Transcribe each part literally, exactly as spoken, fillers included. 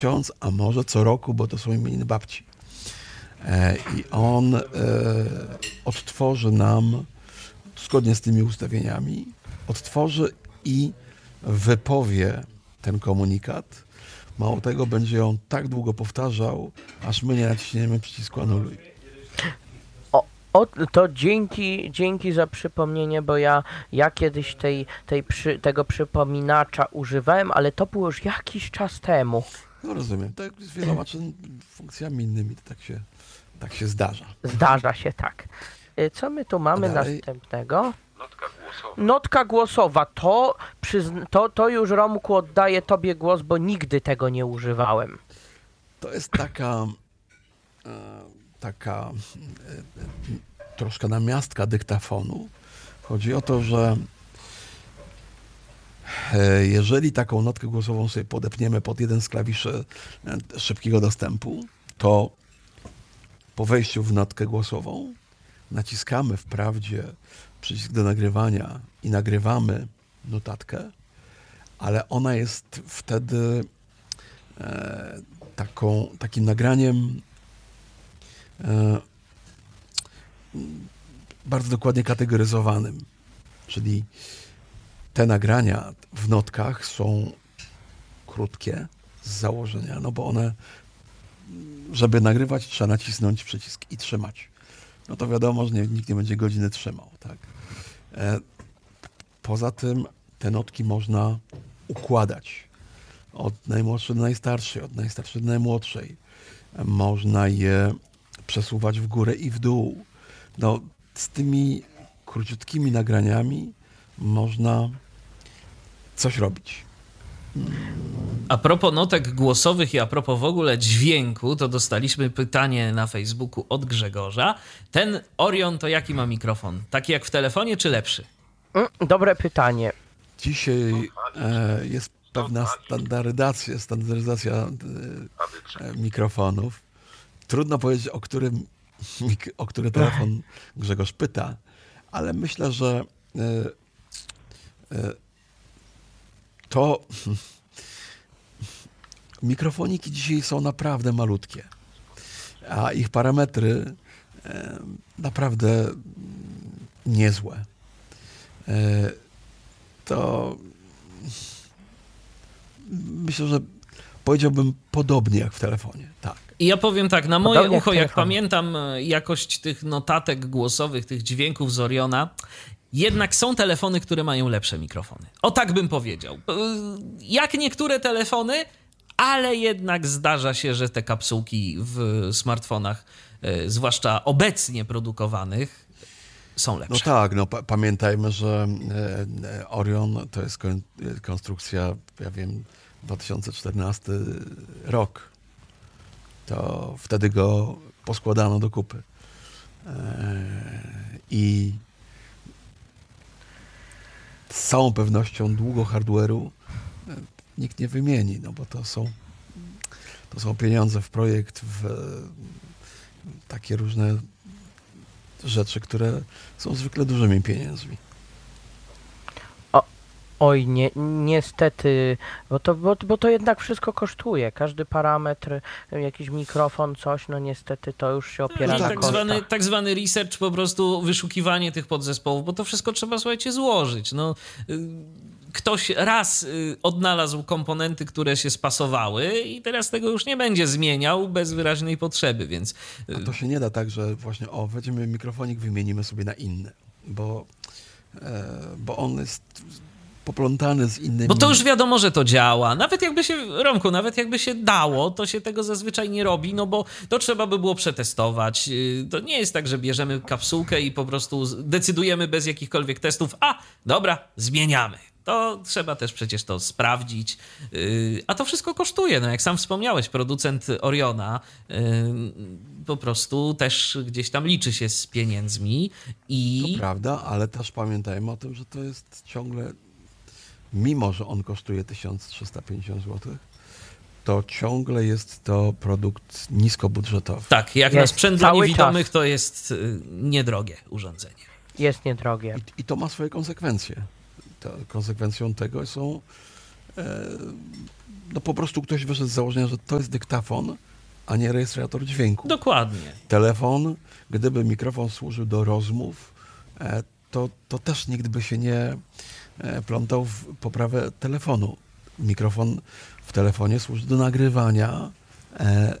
miesiąc, a może co roku, bo to są imieniny babci. E, I on e, odtworzy nam, zgodnie z tymi ustawieniami, odtworzy i wypowie ten komunikat. Mało tego, będzie ją tak długo powtarzał, aż my nie naciśniemy przycisku anuluj. O, o, to dzięki, dzięki za przypomnienie, bo ja, ja kiedyś tej, tej przy, tego przypominacza używałem, ale to było już jakiś czas temu. No rozumiem, tak z wieloma czyn, funkcjami innymi to tak się, tak się zdarza. Zdarza się, tak. Y, Co my tu mamy dalej? następnego? Notka głosowa. Notka głosowa. To, przyzn- to, to już, Romku, oddaję tobie głos, bo nigdy tego nie używałem. To jest taka, e, taka e, troszkę namiastka dyktafonu. Chodzi o to, że e, jeżeli taką notkę głosową sobie podepniemy pod jeden z klawiszy e, szybkiego dostępu, to po wejściu w notkę głosową naciskamy wprawdzie przycisk do nagrywania i nagrywamy notatkę, ale ona jest wtedy e, taką, takim nagraniem e, bardzo dokładnie kategoryzowanym. Czyli te nagrania w notkach są krótkie z założenia, no bo one, żeby nagrywać, trzeba nacisnąć przycisk i trzymać. No to wiadomo, że nie, nikt nie będzie godziny trzymał, tak? E, poza tym te notki można układać od najmłodszej do najstarszej, od najstarszej do najmłodszej. E, można je przesuwać w górę i w dół. No, z tymi króciutkimi nagraniami można coś robić. A propos notek głosowych i a propos w ogóle dźwięku, to dostaliśmy pytanie na Facebooku od Grzegorza. Ten Orion to jaki ma mikrofon? Taki jak w telefonie, czy lepszy? Mm, dobre pytanie. Dzisiaj e, jest pewna standaryzacja, standaryzacja e, e, mikrofonów. Trudno powiedzieć, o którym mik- o który telefon Grzegorz pyta, ale myślę, że e, e, to mikrofoniki dzisiaj są naprawdę malutkie, a ich parametry e, naprawdę niezłe. E, to myślę, że powiedziałbym podobnie jak w telefonie, tak. I ja powiem tak, na moje Podobnie jak ucho, jak telefon. pamiętam jakość tych notatek głosowych, tych dźwięków z Oriona, jednak są telefony, które mają lepsze mikrofony. O tak bym powiedział. Jak niektóre telefony, ale jednak zdarza się, że te kapsułki w smartfonach, zwłaszcza obecnie produkowanych, są lepsze. No tak, no pa- pamiętajmy, że e, Orion to jest kon- konstrukcja, ja wiem, dwa tysiące czternasty rok. To wtedy go poskładano do kupy. E, I z całą pewnością długo hardware'u e, nikt nie wymieni, no bo to są, to są pieniądze w projekt, w e, takie różne rzeczy, które są zwykle dużymi pieniędzmi. Oj, nie, niestety, bo to, bo, bo to jednak wszystko kosztuje. Każdy parametr, jakiś mikrofon, coś, no niestety to już się opiera I na tak kosztach. zwany, tak zwany research, po prostu wyszukiwanie tych podzespołów, bo to wszystko trzeba, słuchajcie, złożyć. No, y, ktoś raz y, odnalazł komponenty, które się spasowały i teraz tego już nie będzie zmieniał bez wyraźnej potrzeby, więc... y, A to się nie da tak, że właśnie o, weźmiemy mikrofonik, wymienimy sobie na inny, bo, e, bo on jest poplątany z innymi... Bo to już wiadomo, że to działa. Nawet jakby się, Romku, nawet jakby się dało, to się tego zazwyczaj nie robi, no bo to trzeba by było przetestować. Yy, To nie jest tak, że bierzemy kapsułkę i po prostu z- decydujemy bez jakichkolwiek testów, a dobra, zmieniamy. To trzeba też przecież to sprawdzić. Yy, A to wszystko kosztuje. No jak sam wspomniałeś, producent Oriona yy, po prostu też gdzieś tam liczy się z pieniędzmi i... To prawda, ale też pamiętajmy o tym, że to jest ciągle, mimo że on kosztuje tysiąc trzysta pięćdziesiąt złotych, to ciągle jest to produkt niskobudżetowy. Tak, jak na Jest, sprzęt dla cały niewidomych czas. to jest y, niedrogie urządzenie. Jest niedrogie. I, I to ma swoje konsekwencje. To konsekwencją tego są no po prostu ktoś wyszedł z założenia, że to jest dyktafon, a nie rejestrator dźwięku. Dokładnie. Telefon, gdyby mikrofon służył do rozmów, to, to też nikt by się nie plątał w poprawę telefonu. Mikrofon w telefonie służy do nagrywania e, e,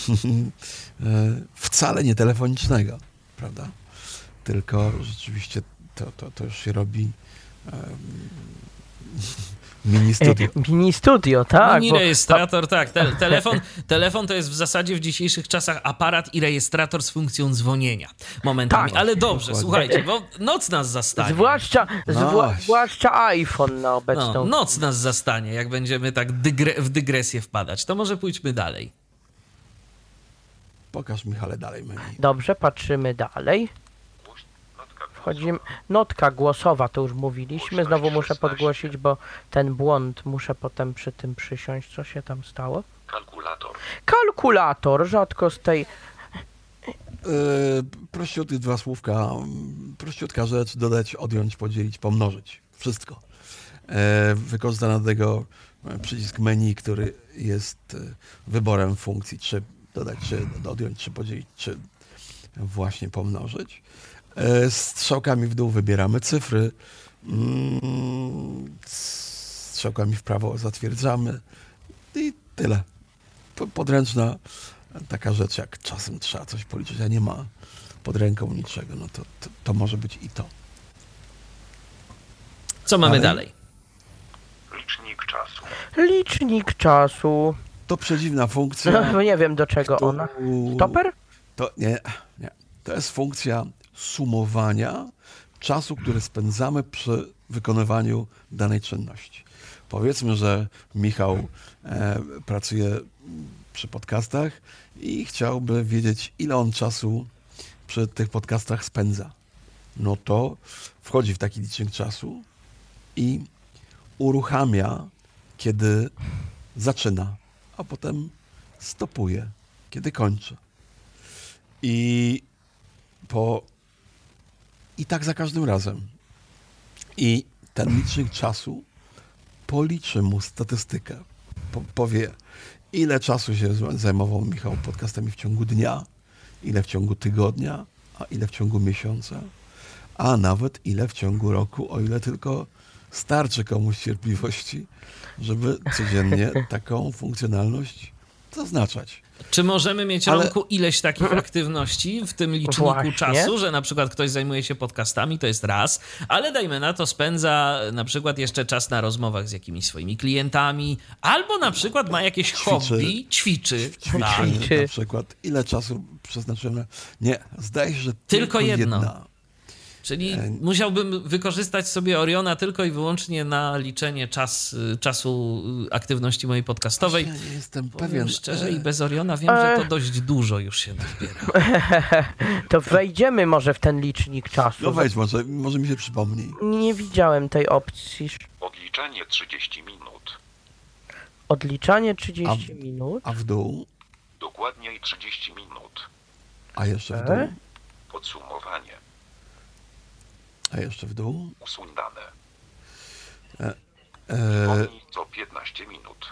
wcale nie telefonicznego, prawda? Tylko rzeczywiście to, to, to już się robi e, mini studio. Mini studio, tak. Mini bo- rejestrator, tak. Te, telefon, telefon to jest w zasadzie w dzisiejszych czasach aparat i rejestrator z funkcją dzwonienia momentami. Tak. Ale dobrze, Dokładnie. słuchajcie, bo noc nas zastanie. Zwłaszcza, No zwła, właśnie. zwłaszcza iPhone na obecną. No, noc nas zastanie, jak będziemy tak dygre, w dygresję wpadać. To może pójdźmy dalej. Pokaż, Michale, dalej menu. Dobrze, patrzymy dalej. Wchodzimy. Notka głosowa, to już mówiliśmy. Znowu muszę podgłosić, bo ten błąd muszę potem przy tym przysiąść. Co się tam stało? Kalkulator. Kalkulator, rzadko z tej... Yy, prościutkie dwa słówka, prościutka rzecz, dodać, odjąć, podzielić, pomnożyć. Wszystko. E, wykorzystano do tego przycisk menu, który jest e, wyborem funkcji, czy dodać, czy odjąć, czy podzielić, czy właśnie pomnożyć. E, strzałkami w dół wybieramy cyfry, mm, strzałkami w prawo zatwierdzamy i tyle. Po- Podręczna taka rzecz, jak czasem trzeba coś policzyć, a nie ma pod ręką niczego, no to, to, to może być i to. Co mamy Dalej? dalej? Licznik czasu. Licznik czasu. To przedziwna funkcja. No, nie wiem do czego Tu- ona. Stoper? To nie, nie. To jest funkcja sumowania czasu, który spędzamy przy wykonywaniu danej czynności. Powiedzmy, że Michał e, pracuje przy podcastach i chciałby wiedzieć, ile on czasu przy tych podcastach spędza. No to wchodzi w taki licznik czasu i uruchamia, kiedy zaczyna, a potem stopuje, kiedy kończy. I po i tak za każdym razem. I ten licznik czasu policzy mu statystykę. Po, powie, ile czasu się z- zajmował Michał podcastami w ciągu dnia, ile w ciągu tygodnia, a ile w ciągu miesiąca, a nawet ile w ciągu roku, o ile tylko starczy komuś cierpliwości, żeby codziennie taką funkcjonalność zaznaczać. Czy możemy mieć, Ale- Romku, ileś takich aktywności w tym liczniku Właśnie. czasu, że na przykład ktoś zajmuje się podcastami, to jest raz, ale dajmy na to spędza na przykład jeszcze czas na rozmowach z jakimiś swoimi klientami, albo na przykład ma jakieś Ćwiczy. hobby, ćwiczy. Tak. Ćwiczenie Ćwiczy. na przykład. Ile czasu przeznaczyłem na... Nie, zdaje się, że tylko, Tylko jedno. jedna. Czyli E, musiałbym wykorzystać sobie Oriona tylko i wyłącznie na liczenie czas, y, czasu y, aktywności mojej podcastowej. Ja nie jestem Powiem pewien. szczerze, e, i bez Oriona wiem, że to dość dużo już się nazbiera. To wejdziemy może w ten licznik czasu. No wejdź, może, może mi się przypomni. Nie widziałem tej opcji. Odliczanie trzydzieści minut. Odliczanie trzydzieści minut. A w dół, Dokładniej trzydzieści minut. a jeszcze w E? dół, Podsumowanie. a jeszcze w dół. Usuń dane. E, Pomnij co piętnaście minut.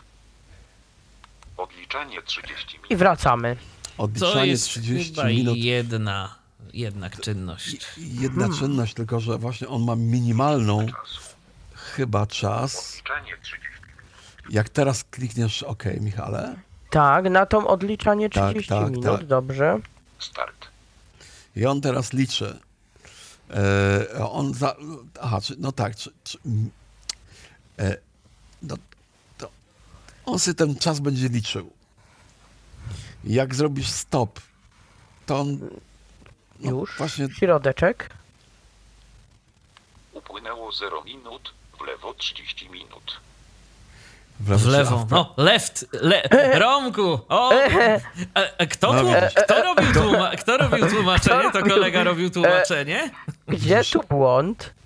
Odliczanie trzydzieści I minut. wracamy. To odliczanie jest trzydzieści chyba minut. jedna jednak czynność. I- Jedna czynność, tylko że właśnie on ma minimalną Czasu. chyba czas. Odliczanie trzydzieści minut. Jak teraz klikniesz OK, Michale, Tak, na tą odliczanie Tak, trzydzieści tak, minut, tak. dobrze. Start. i on teraz liczy. E, on za... Aha, czy, no tak. Czy, czy, mm, e, no, to on sobie ten czas będzie liczył. Jak zrobisz stop, to on... No, Już. Właśnie Środeczek. Upłynęło zero minut. W lewo trzydzieści minut. w lewo. W czy- a lewo. w pra- No, left. Le Romku! O! A, a kto, No tłum- widzisz. kto, robił tłuma- kto robił tłumaczenie? To kolega robił tłumaczenie? Gdzie tu błąd?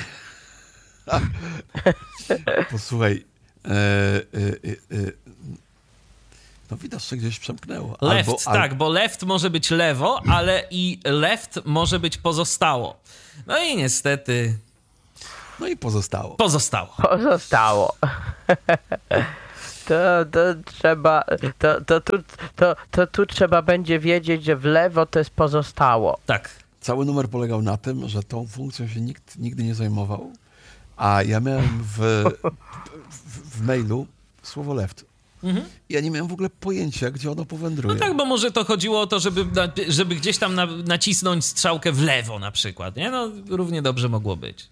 Posłuchaj. E, e, e, e, no widać, że gdzieś przemknęło. Left, Albo, tak, bo left może być lewo, ale i left może być pozostało. No i niestety No i pozostało. pozostało. Pozostało. To, to trzeba, to, to, tu, to, to tu trzeba będzie wiedzieć, że w lewo to jest pozostało. Tak. Cały numer polegał na tym, że tą funkcją się nikt nigdy nie zajmował, a ja miałem w, w, w mailu słowo left. Mhm. Ja nie miałem w ogóle pojęcia, gdzie ono powędruje. No tak, bo może to chodziło o to, żeby, na, żeby gdzieś tam na, nacisnąć strzałkę w lewo na przykład, nie? No równie dobrze mogło być.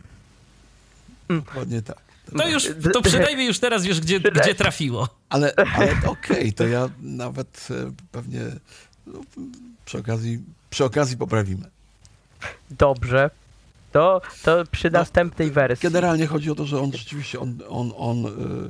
Dokładnie tak. To już, to przynajmniej już teraz wiesz, gdzie, gdzie trafiło. Ale, ale okej, okay, to ja nawet e, pewnie no, przy okazji, przy okazji poprawimy. Dobrze. To, to przy No, następnej wersji. Generalnie chodzi o to, że on rzeczywiście on, on, on y,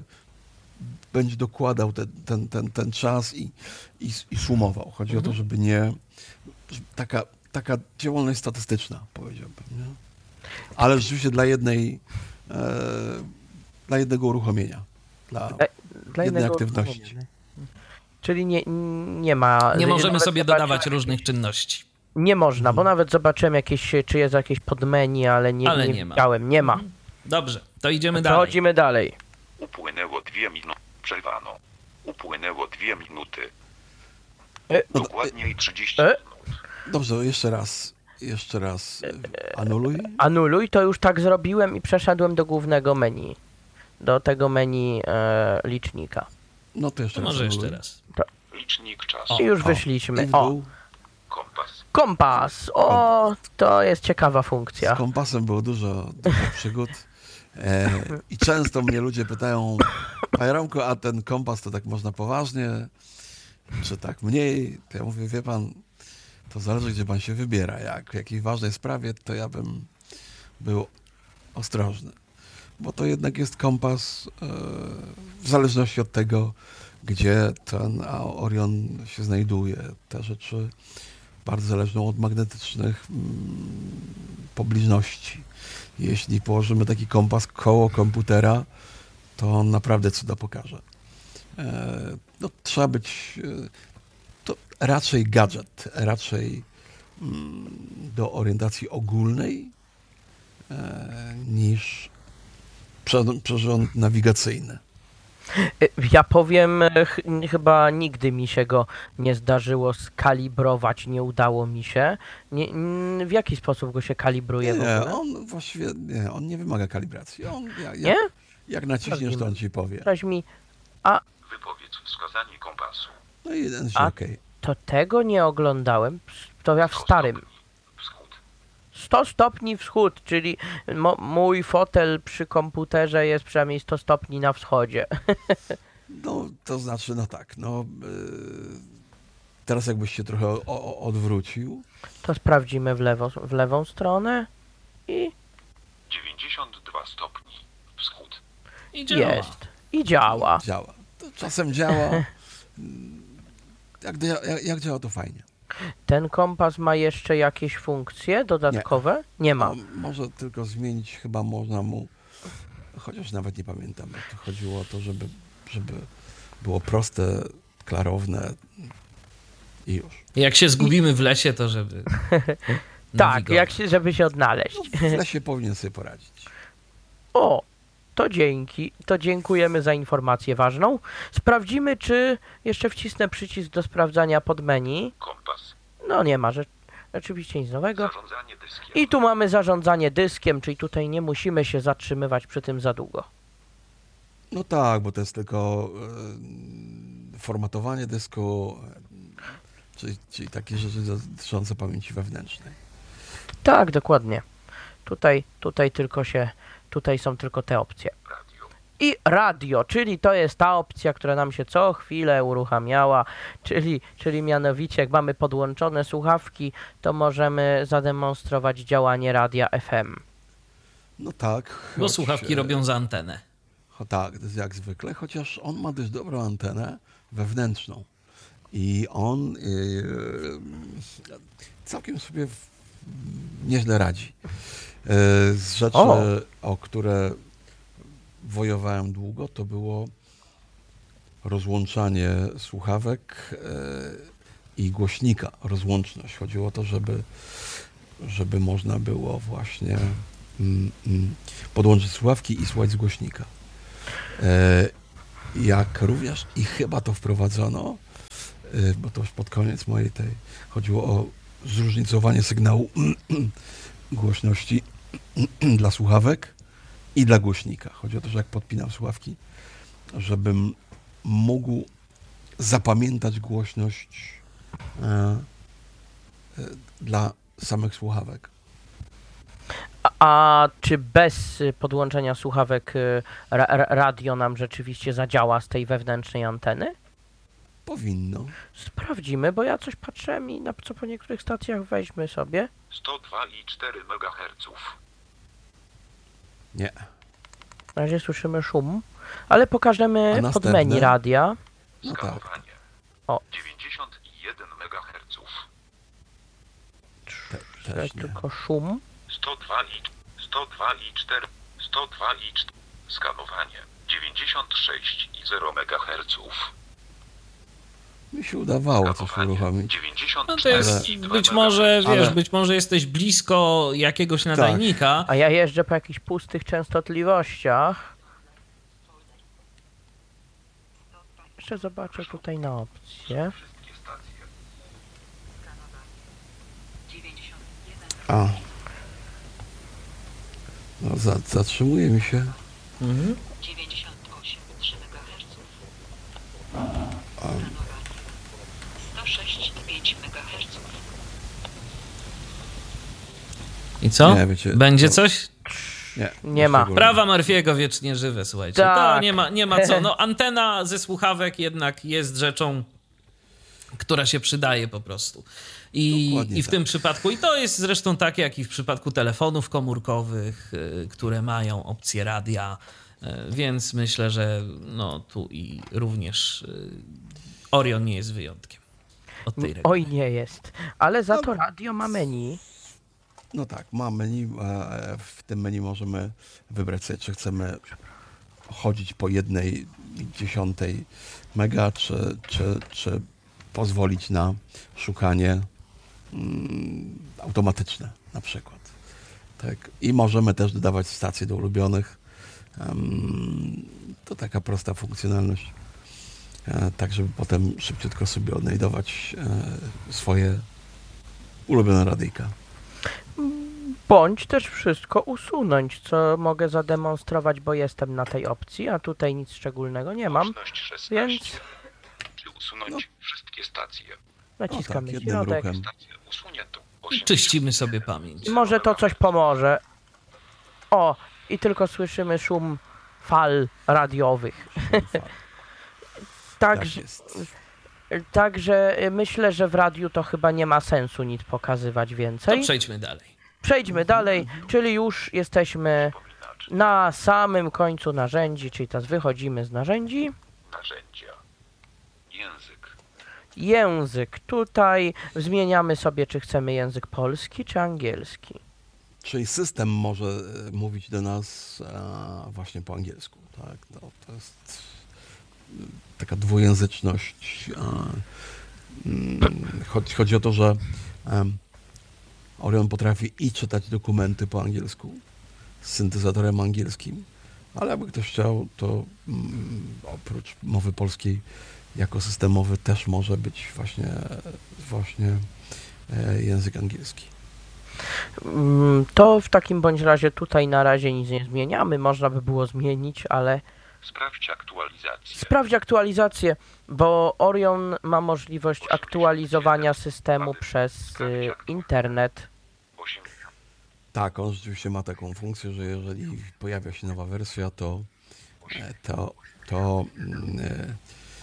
będzie dokładał ten, ten, ten, ten czas i, i, i sumował. Chodzi Mhm. o to, żeby nie... Żeby taka, taka działalność statystyczna, powiedziałbym. Nie? Ale rzeczywiście dla jednej... E, dla jednego uruchomienia. Dla Dla, dla jednej jednego aktywności. uruchomienia. Czyli nie, nie ma... Nie możemy nawet sobie zobaczyłem dodawać jakieś- różnych czynności. Nie można, bo nawet zobaczyłem jakieś, czy jest jakieś podmenu, ale nie, Ale nie, nie ma. widziałem. Nie ma. Dobrze, to idziemy dalej. Przechodzimy dalej. Upłynęło dwie minuty. Przerwano. Upłynęło dwie minuty. E, Dokładniej trzydzieści e? minut. Dobrze, jeszcze raz. Jeszcze raz. e, Anuluj. Anuluj, to już tak zrobiłem i przeszedłem do głównego menu. Do tego menu e, licznika. No to jeszcze To raz może jeszcze anuluj. raz. Licznik czasu. I już O, wyszliśmy. i w O, dół. Kompas. kompas. O, to jest ciekawa Z funkcja. kompasem było dużo, dużo przygód. E, I często mnie ludzie pytają, panie Romku, a ten kompas to tak można poważnie, czy tak mniej? To ja mówię, wie pan, to zależy, gdzie pan się wybiera. Jak w jakiejś ważnej sprawie, to ja bym był ostrożny. Bo to jednak jest kompas e, w zależności od tego, gdzie ten Orion się znajduje. Te rzeczy bardzo zależą od magnetycznych mm, pobliżności. Jeśli położymy taki kompas koło komputera, to on naprawdę cuda pokaże. E, no, trzeba być e, to raczej gadżet, raczej mm, do orientacji ogólnej e, niż przyrząd, przyrząd nawigacyjny. E, Ja powiem, e, ch chyba nigdy mi się go nie zdarzyło skalibrować, nie udało mi się. Nie, n- w jaki sposób go się kalibruje w Nie, ogóle? on właściwie nie, on nie wymaga kalibracji. On, jak, Nie? jak, jak naciśniesz, to on ci powie. Weź mi, Wypowiedz wskazanie kompasu. No i jeden się A- okej. to tego nie oglądałem, to ja w sto starym. stopni Wschód. sto stopni wschód, czyli mo mój fotel przy komputerze jest przynajmniej sto stopni na wschodzie. No, to znaczy, no tak, no... Yy, teraz jakbyś się trochę o, o, odwrócił. To sprawdzimy w, lewo, w lewą stronę i dziewięćdziesiąt dwa stopni wschód. I działa. jest. I działa. Działa. To czasem działa. Mm, Jak, dzia- jak, jak działa, to fajnie. Ten kompas ma jeszcze jakieś funkcje dodatkowe? Nie, ma. No, może tylko zmienić, chyba można mu, chociaż nawet nie pamiętam, jak to chodziło o to, żeby, żeby było proste, klarowne i już. Jak się zgubimy w lesie, to żeby... Tak, nawigować. jak się, żeby się odnaleźć. No, w lesie powinien sobie poradzić. O, to dzięki. To dziękujemy za informację ważną. Sprawdzimy, czy jeszcze wcisnę przycisk do sprawdzania pod menu. Kompas. No nie ma, że rzeczywiście nic nowego. Zarządzanie dyskiem. I tu mamy zarządzanie dyskiem, czyli tutaj nie musimy się zatrzymywać przy tym za długo. No tak, bo to jest tylko e, formatowanie dysku, e, czyli, czyli takie rzeczy dotyczące pamięci wewnętrznej. Tak, dokładnie. Tutaj, tutaj tylko się, tutaj są tylko te opcje. Radio. I radio, czyli to jest ta opcja, która nam się co chwilę uruchamiała, czyli, czyli mianowicie jak mamy podłączone słuchawki, to możemy zademonstrować działanie radia F M. No tak. Bo choć, słuchawki e, robią za antenę. O tak, to jest jak zwykle, chociaż on ma dość dobrą antenę wewnętrzną. I on yy, całkiem sobie w, nieźle radzi. Yy, z rzeczy, O. o które wojowałem długo, to było rozłączanie słuchawek yy, i głośnika, rozłączność. Chodziło o to, żeby, żeby można było właśnie mm, mm, podłączyć słuchawki i słuchać z głośnika. E, jak również i chyba to wprowadzono, e, bo to już pod koniec mojej tej chodziło o zróżnicowanie sygnału głośności dla słuchawek i dla głośnika. Chodzi o to, że jak podpinam słuchawki, żebym mógł zapamiętać głośność e, e, dla samych słuchawek. A, a czy bez y, podłączenia słuchawek y, ra, ra, radio nam rzeczywiście zadziała z tej wewnętrznej anteny? Powinno. Sprawdzimy, bo ja coś patrzyłem i na co po niektórych stacjach weźmy sobie. sto dwa i cztery megaherców. Nie. Na razie słyszymy szum, ale pokażemy A pod następne? menu radia. No tak. Skanowanie. O. dziewięćdziesiąt jeden megaherców. Te, To też nie. tylko szum. sto dwa i sto dwa i cztery. sto dwa i cztery. Skanowanie. dziewięćdziesiąt sześć i zero megaherców. Mi się udawało coś Skanowanie. uruchomić. dziewięćdziesiąt No to cztery jest, i dwa być może, megahercy. wiesz, Ale- być może jesteś blisko jakiegoś nadajnika. A ja jeżdżę po jakichś pustych częstotliwościach. Jeszcze zobaczę tutaj na opcję. Wszystkie stacje. A. No, za, zatrzymuje mi się. Mhm. dziewięćdziesiąt osiem i trzy megaherców. A, sto sześć i pięć megaherców. I co? Nie, wiecie, Będzie to- coś? nie, Nie ma. szczególnie. Prawa Murphy'ego wiecznie żywe, słuchajcie. To Tak. nie ma, nie ma co. No, antena ze słuchawek jednak jest rzeczą, która się przydaje po prostu. I, Dokładnie i w tak. tym przypadku, i to jest zresztą tak, jak i w przypadku telefonów komórkowych, y, które mają opcję radia, y, więc myślę, że no tu i również y, Orion nie jest wyjątkiem od tej reguły. Oj, nie jest. Ale za to radio ma menu. No tak, ma menu. e, W tym menu możemy wybrać sobie, czy chcemy chodzić po jednej dziesiątej mega, czy, czy, czy pozwolić na szukanie mm, automatyczne na przykład. Tak. I możemy też dodawać stacje do ulubionych. Em, to taka prosta funkcjonalność. E, tak, żeby potem szybciutko sobie odnajdować e, swoje ulubione radyjka. Bądź też wszystko usunąć, co mogę zademonstrować, bo jestem na tej opcji, a tutaj nic szczególnego nie mam. Głośność szesnaście. Więc Czy usunąć No. wszystkie stacje? naciskamy tak, jednym środek. ruchem. Stacje usunięto. osiemdziesiąt. Czyścimy sobie pamięć. I może to coś pomoże. O, i tylko słyszymy szum fal radiowych. Tak Także, jest. także y, myślę, że w radiu to chyba nie ma sensu nic pokazywać To więcej. przejdźmy dalej. Przejdźmy dalej, czyli już jesteśmy na samym końcu narzędzi, czyli teraz wychodzimy z narzędzi. Narzędzia. Język. Język. Tutaj zmieniamy sobie, czy chcemy język polski, czy angielski. Czyli system może e, mówić do nas e, właśnie po angielsku. Tak? To, to jest e, taka dwujęzyczność. E, mm, chodzi, chodzi o to, że em, Orion potrafi i czytać dokumenty po angielsku z syntezatorem angielskim, ale jakby ktoś chciał, to mm, oprócz mowy polskiej jako systemowy też może być właśnie, właśnie e, język angielski. Mm, To w takim bądź razie tutaj na razie nic nie zmieniamy. Można by było zmienić, ale Sprawdź aktualizację. sprawdź aktualizację, bo Orion ma możliwość aktualizowania systemu przez y, internet. osiemdziesiąt. Tak, on rzeczywiście ma taką funkcję, że jeżeli pojawia się nowa wersja, to e, to, to mm, e, e,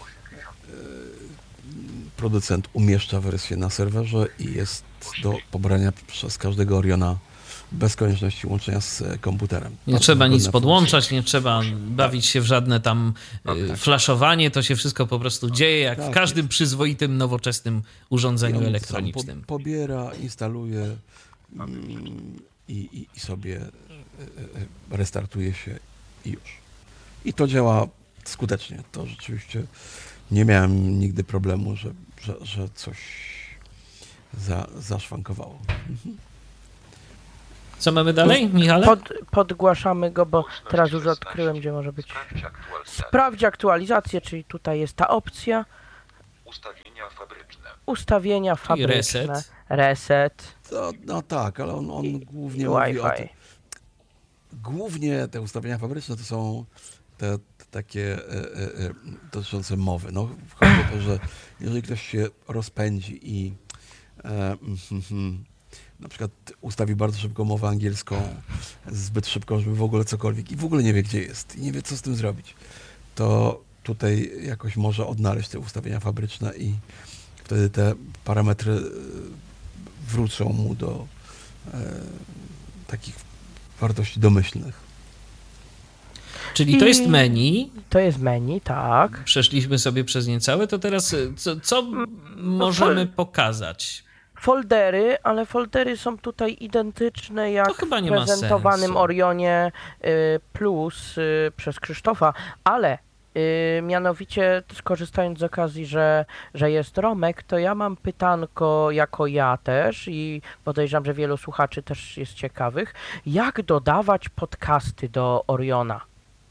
producent umieszcza wersję na serwerze i jest do pobrania przez każdego Oriona bez konieczności łączenia z e, komputerem. Nie Bardzo trzeba nic wygodna podłączać, nie trzeba bawić się w żadne tam y, tak. flaszowanie, to się wszystko po prostu dzieje jak w Tak. każdym przyzwoitym, nowoczesnym funkcja. urządzeniu I on sam elektronicznym. Po, pobiera, instaluje mm, i, i, i sobie e, e, restartuje się i już. I to działa skutecznie. To rzeczywiście nie miałem nigdy problemu, że, że, że coś za, zaszwankowało. Co mamy dalej, Michale? Pod, podgłaszamy go, bo teraz już odkryłem, gdzie może być. Sprawdź aktualizację. Sprawdź aktualizację, czyli tutaj jest ta opcja. Ustawienia fabryczne. Ustawienia fabryczne. reset. Reset. To, no tak, ale on, on I- głównie i mówi o Wi-Fi. tym. Głównie te ustawienia fabryczne to są te, te takie e, e, e, dotyczące mowy. No, chodzi o to, że jeżeli ktoś się rozpędzi i e, mm, mm, na przykład ustawi bardzo szybko mowę angielską, zbyt szybko, żeby w ogóle cokolwiek i w ogóle nie wie, gdzie jest i nie wie, co z tym zrobić, to tutaj jakoś może odnaleźć te ustawienia fabryczne i wtedy te parametry e, wrócą mu do e, takich wartości domyślnych. Czyli to jest I- menu. To jest menu, tak. Przeszliśmy sobie przez nie całe, to teraz y, co, co możemy pokazać? Foldery, ale foldery są tutaj identyczne jak To chyba nie w ma prezentowanym sensu. Orionie y, Plus y, przez Krzysztofa, ale y, mianowicie skorzystając z okazji, że, że jest Romek, to ja mam pytanko jako ja też i podejrzewam, że wielu słuchaczy też jest ciekawych. Jak dodawać podcasty do Oriona?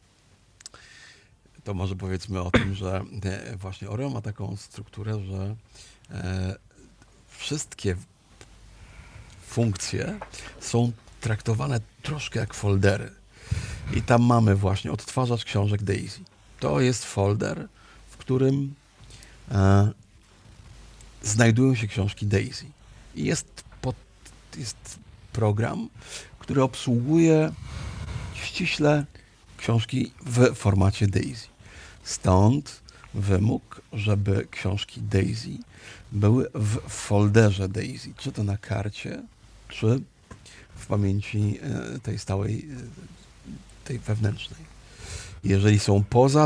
To może powiedzmy o tym, że e, właśnie Orion ma taką strukturę, że e, wszystkie funkcje są traktowane troszkę jak foldery. I tam mamy właśnie odtwarzacz książek Daisy. To jest folder, w którym e, znajdują się książki Daisy. I jest, pod, jest program, który obsługuje ściśle książki w formacie Daisy. Stąd wymóg, żeby książki Daisy były w folderze Daisy, czy to na karcie, czy w pamięci e, tej stałej, e, tej wewnętrznej. Jeżeli są poza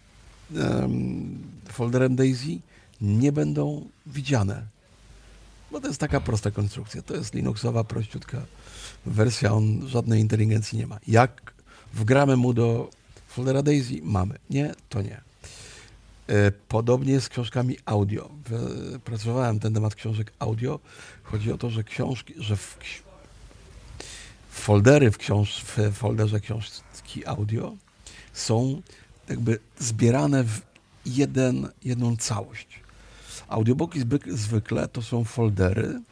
em, folderem Daisy, nie będą widziane. Bo to jest taka prosta konstrukcja. To jest linuxowa, prościutka wersja, on żadnej inteligencji nie ma. Jak wgramy mu do foldera Daisy, mamy. Nie, to nie. E, Podobnie jest z książkami audio. Pracowałem ten temat książek audio. Chodzi o to, że książki, że w, ksi- foldery w, książ, w folderze książki audio są jakby zbierane w jeden, jedną całość. Audiobooki zbyk- zwykle to są foldery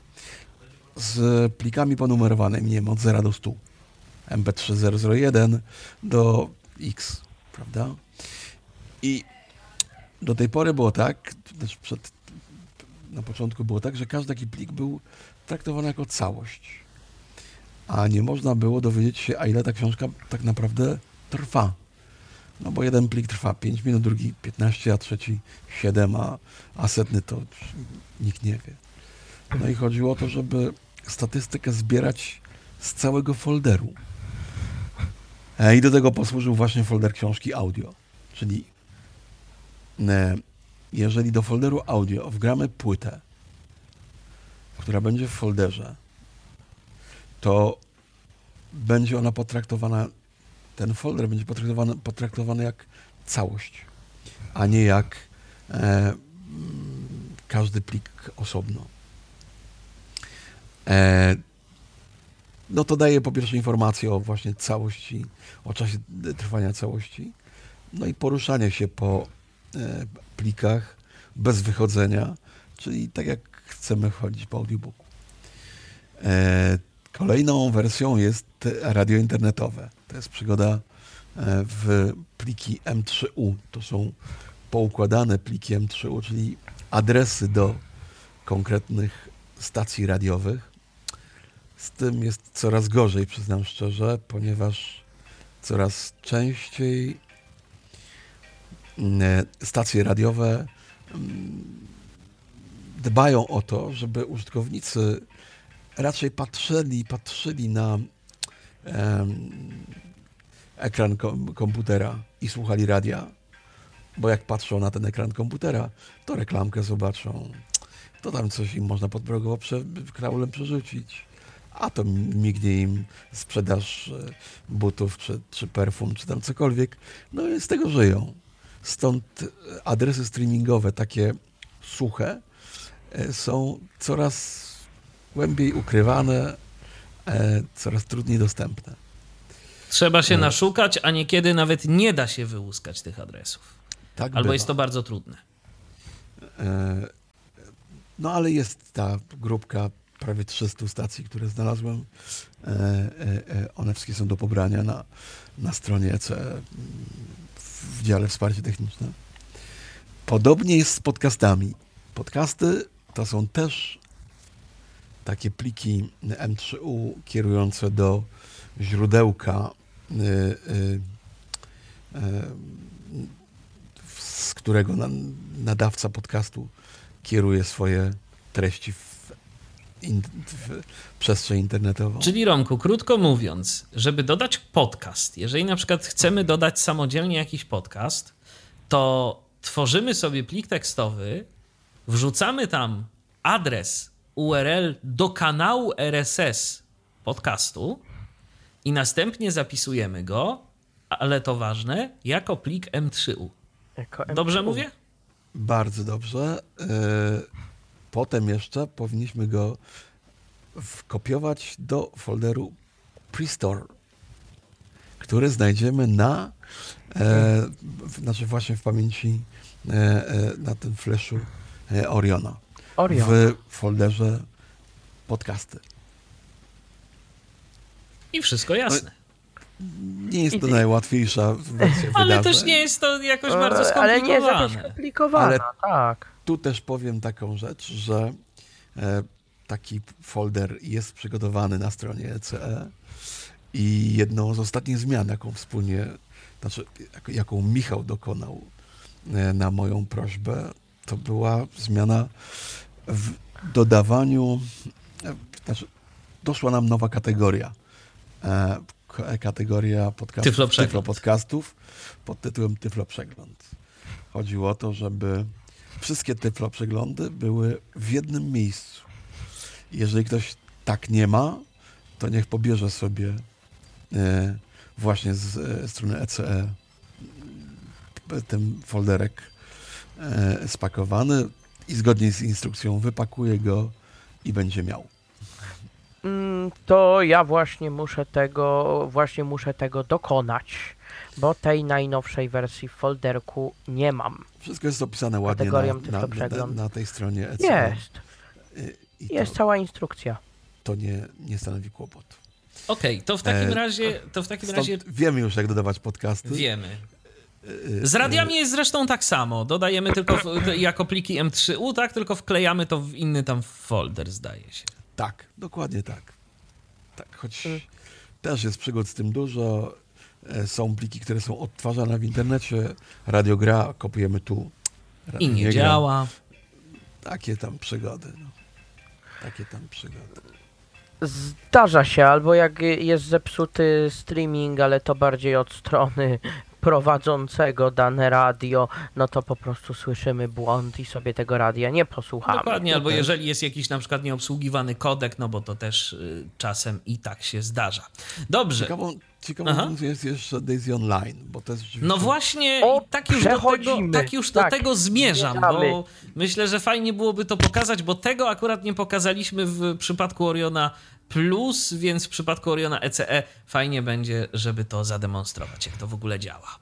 z plikami ponumerowanymi, nie wiem, od zera do stu. M P trzy zero zero jeden do X, prawda? I do tej pory było tak, też przed, na początku było tak, że każdy taki plik był traktowany jako całość. A nie można było dowiedzieć się, a ile ta książka tak naprawdę trwa. No bo jeden plik trwa pięć minut, drugi piętnaście, a trzeci siedem, a, a setny to nikt nie wie. No i chodziło o to, żeby statystykę zbierać z całego folderu. E, I do tego posłużył właśnie folder książki audio. Czyli e, jeżeli do folderu audio wgramy płytę, która będzie w folderze, to będzie ona potraktowana, ten folder będzie potraktowany, potraktowany jak całość, a nie jak e, mm, każdy plik osobno. E, no to daje po pierwsze informację o właśnie całości, o czasie trwania całości, no i poruszanie się po e, plikach bez wychodzenia, czyli tak jak chcemy chodzić po audiobooku. E, kolejną wersją jest radio internetowe. To jest przygoda e, w pliki M trzy U. To są poukładane pliki M trzy U, czyli adresy do konkretnych stacji radiowych. Z tym jest coraz gorzej, przyznam szczerze, ponieważ coraz częściej mm, stacje radiowe mm, dbają o to, żeby użytkownicy raczej patrzyli, patrzyli na em, ekran kom- komputera i słuchali radia, bo jak patrzą na ten ekran komputera, to reklamkę zobaczą, to tam coś im można podprogowo prze, kraulem przerzucić, a to mignie im sprzedaż e, butów, czy, czy perfum, czy tam cokolwiek, no i z tego żyją. Stąd adresy streamingowe, takie suche, e, są coraz głębiej ukrywane, e, coraz trudniej dostępne. Trzeba się E, naszukać, a niekiedy nawet nie da się wyłuskać tych adresów. Tak Albo bywa. jest to bardzo trudne. E, no ale jest ta grupka prawie trzystu stacji, które znalazłem. E, e, e, one wszystkie są do pobrania na, na stronie E C E w dziale Wsparcie Techniczne. Podobnie jest z podcastami. Podcasty to są też takie pliki M trzy U kierujące do źródełka, y, y, y, z którego nadawca podcastu kieruje swoje treści w, in, w przestrzeń internetową. Czyli Romku, krótko mówiąc, żeby dodać podcast, jeżeli na przykład chcemy dodać samodzielnie jakiś podcast, to tworzymy sobie plik tekstowy, wrzucamy tam adres U R L do kanału R S S podcastu i następnie zapisujemy go, ale to ważne, jako plik M trzy U. Jako M trzy U. Dobrze mówię? Bardzo dobrze. Y, Potem jeszcze powinniśmy go wkopiować do folderu Prestore, który znajdziemy na, e, w, znaczy właśnie w pamięci e, e, na tym flashu e, Oriona. Orion. W folderze podcasty. I wszystko jasne. Nie jest to I- najłatwiejsza wersja Ale wydarzeń. też nie jest to jakoś E, bardzo Ale nie jest jakaś skomplikowane. skomplikowana, Ale- tak. Tu też powiem taką rzecz, że e, taki folder jest przygotowany na stronie E C E i jedną z ostatnich zmian, jaką wspólnie, znaczy jak- jaką Michał dokonał e, na moją prośbę, to była zmiana w dodawaniu, e, znaczy doszła nam nowa kategoria. E, k- kategoria podcastów, Tyfloprzgląd. tyflopodcastów pod tytułem Tyfloprzegląd. Chodziło o to, żeby wszystkie tyfloprzeglądy były w jednym miejscu. Jeżeli ktoś tak nie ma, to niech pobierze sobie e, właśnie z e, strony E C E e, ten folderek e, spakowany i zgodnie z instrukcją wypakuje go i będzie miał. Mm, To ja właśnie muszę tego, właśnie muszę tego dokonać, bo tej najnowszej wersji w folderku nie mam. Wszystko jest opisane ładnie na, Kategorią na, na, tyfloprzegląd. na tej stronie E C E. Jest, I jest to, cała instrukcja. to nie, nie stanowi kłopotu. Okej, to w takim E, razie, to w takim Stąd razie wiemy już, jak dodawać podcasty. wiemy. E, Z radiami jest zresztą tak samo. Dodajemy tylko w, jako pliki M trzy U, tak? Tylko wklejamy to w inny tam folder, zdaje się. Tak, dokładnie tak. Tak, choć Mm. też jest przygód z tym dużo. E, Są pliki, które są odtwarzane w internecie. Radio gra, kopiujemy tu. Radio I nie gra. działa. Takie tam przygody. No. Takie tam przygody. Zdarza się, albo jak jest zepsuty streaming, ale to bardziej od strony prowadzącego dane radio, no to po prostu słyszymy błąd i sobie tego radia nie posłuchamy. Dokładnie, albo też. jeżeli jest jakiś na przykład nieobsługiwany kodek, no bo to też y, czasem i tak się zdarza. Dobrze. Ciekawą, ciekawą Aha. funkcją jest jeszcze Daisy Online, bo to jest rzeczywiście... No właśnie, O, i tak już, do tego, przechodzimy. tak już do Tak, tego zmierzam, zmierzamy. bo myślę, że fajnie byłoby to pokazać, bo tego akurat nie pokazaliśmy w przypadku Oriona Plus, więc w przypadku Oriona E C E fajnie będzie, żeby to zademonstrować, jak to w ogóle działa.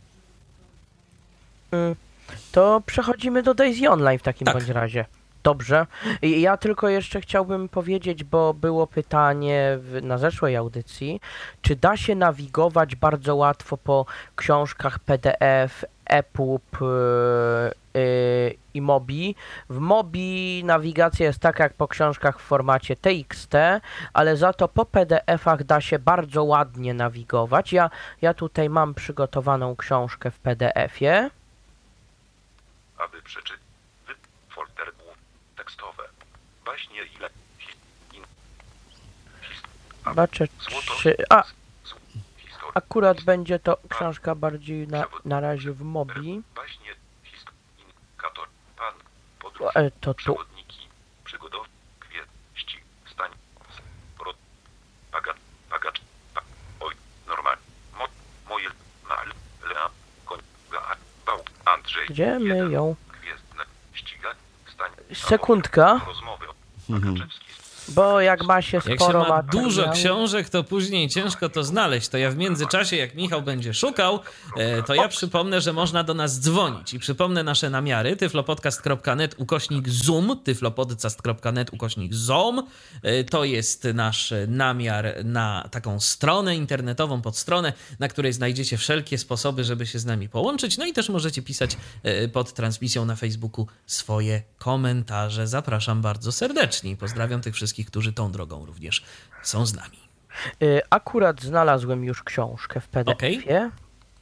To przechodzimy do Daisy Online w takim Tak. bądź razie. Dobrze. I ja tylko jeszcze chciałbym powiedzieć, bo było pytanie w, na zeszłej audycji, czy da się nawigować bardzo łatwo po książkach P D F, EPUB yy, yy, i Mobi. W Mobi nawigacja jest taka jak po książkach w formacie T X T, ale za to po P D F-ach da się bardzo ładnie nawigować. Ja, ja tutaj mam przygotowaną książkę w P D F-ie. Aby przeczytać folder główny tekstowe. Baśnie ile hi, in, his, a, Zobaczę, złoto, czy... A, z, historia, akurat będzie to książka bardziej na, na razie w Mobi. baśnie, hist, in, kator, pan, podróż, E, To tu. przewodniki, przygodow, kwiet, ścig, stań, pro, paga, pagacz, pa, oj, normalnie, mo, moje, mal, lea, koń, ga, bał, Andrzej, Gdzie my ją? gwiezdne, ściga, stań, Sekundka. rozmowy, Mhm. Pagaczewski, Bo jak ma się Jak się sporo ma dużo materiału- książek, to później ciężko to znaleźć. To ja w międzyczasie, jak Michał będzie szukał, e, to ja przypomnę, że można do nas dzwonić. I przypomnę nasze namiary. tyflopodcast kropka net ukośnik zoom, tyflopodcast kropka net ukośnik zoom. E, To jest nasz namiar na taką stronę internetową, podstronę, na której znajdziecie wszelkie sposoby, żeby się z nami połączyć. No i też możecie pisać e, pod transmisją na Facebooku swoje komentarze. Zapraszam bardzo serdecznie i pozdrawiam tych wszystkich, którzy tą drogą również są z nami. Y, Akurat znalazłem już książkę w P D F-ie.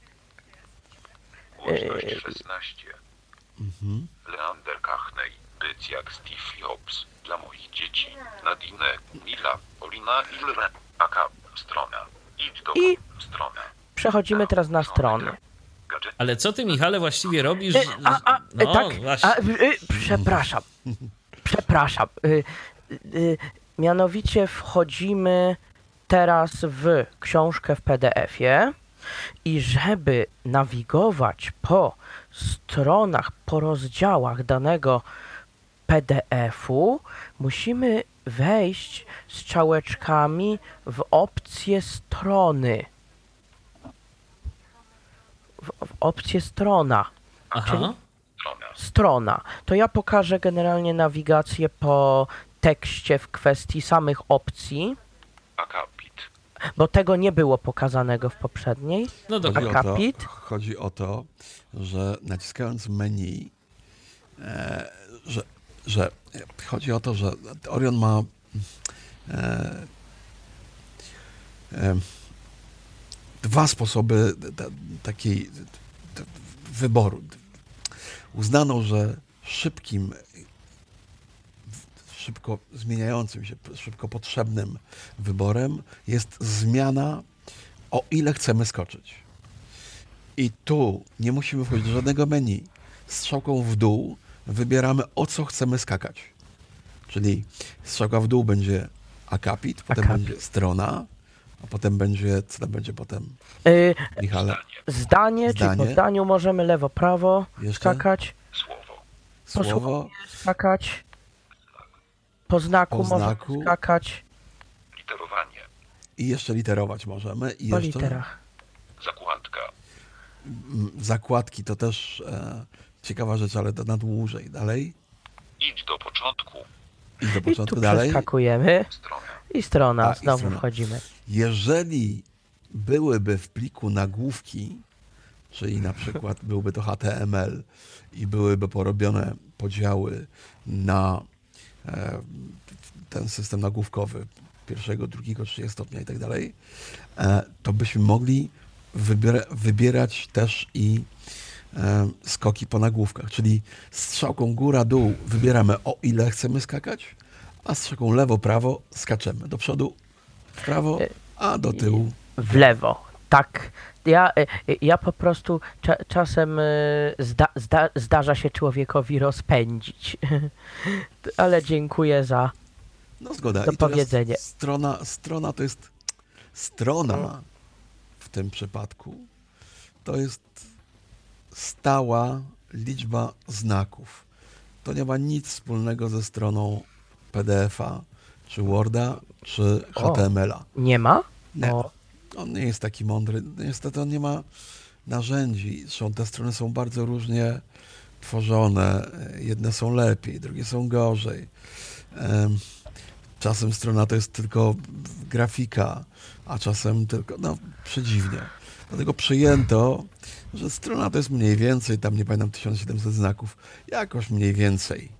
Łączność szesnaście. Leander Kachnej, być jak Steve Jobs. Dla moich dzieci. Nadine, Mila, Olina, Ilre, Aka, strona. Idź do I- strona. Przechodzimy teraz na strony. Gadżet. Ale co ty, Michale, właściwie robisz? Y, A, a, y, No, tak, właśnie. a, y, przepraszam, przepraszam. Y, y, Mianowicie wchodzimy teraz w książkę w P D F-ie i żeby nawigować po stronach, po rozdziałach danego P D F-u, musimy wejść strzałeczkami w opcję strony. W, w opcję strona. Aha. Strona. Strona. To ja pokażę generalnie nawigację po tekście w kwestii samych opcji, Akapit. bo tego nie było pokazanego w poprzedniej. No Chodzi dobra. o, to, Akapit? chodzi o to, że naciskając menu, e, że, że chodzi o to, że Orion ma e, e, dwa sposoby t- takiej t- wyboru. Uznano, że szybkim, szybko zmieniającym się, szybko potrzebnym wyborem jest zmiana, o ile chcemy skoczyć. I tu nie musimy wchodzić do żadnego menu. Strzałką w dół wybieramy, o co chcemy skakać. Czyli strzałka w dół będzie akapit, potem Akapit. będzie strona, a potem będzie, co tam będzie potem, Y, Michale? zdanie, czyli Zdanie. po zdaniu możemy lewo, prawo Jeszcze? skakać, Słowo. Słowo, skakać, po znaku Po możemy znaku. skakać, Literowanie. i jeszcze literować możemy. I po jeszcze literach. Zakładka. mm, zakładki to też e, ciekawa rzecz, ale to na dłużej. Dalej. Idź do początku. I do I początku tu dalej. przeskakujemy Strona. i strona, A, i znowu strona. wchodzimy. Jeżeli byłyby w pliku nagłówki, czyli na przykład byłby to H T M L i byłyby porobione podziały na e, ten system nagłówkowy pierwszego, drugiego, trzeciego stopnia i tak dalej, e, to byśmy mogli wybiera, wybierać też i e, skoki po nagłówkach, czyli strzałką góra-dół wybieramy, o ile chcemy skakać, a strzałką lewo-prawo skaczemy do przodu, w prawo, a do tyłu. W lewo. Tak. Ja, y, ja po prostu cza, czasem y, zda, zda, zdarza się człowiekowi rozpędzić. Ale dziękuję za... No zgoda. To I teraz powiedzenie. Strona, strona to jest strona w tym przypadku. To jest stała liczba znaków. To nie ma nic wspólnego ze stroną P D F-a, czy Worda, czy H T M L-a. Nie ma? Nie. O, On nie jest taki mądry. Niestety on nie ma narzędzi. Zresztą te strony są bardzo różnie tworzone. Jedne są lepiej, drugie są gorzej. Em, Czasem strona to jest tylko grafika, a czasem tylko, no przedziwnie. Dlatego przyjęto, że strona to jest mniej więcej, tam nie pamiętam, tysiąc siedemset znaków, jakoś mniej więcej.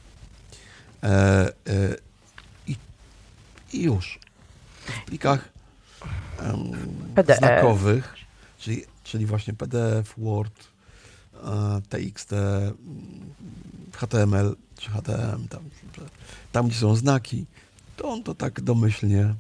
E, e, i, I już. W plikach em, P D F. znakowych, czyli, czyli właśnie P D F, Word, e, T X T, mm, H T M L czy H T M, tam, tam gdzie są znaki, to on to tak domyślnie mm,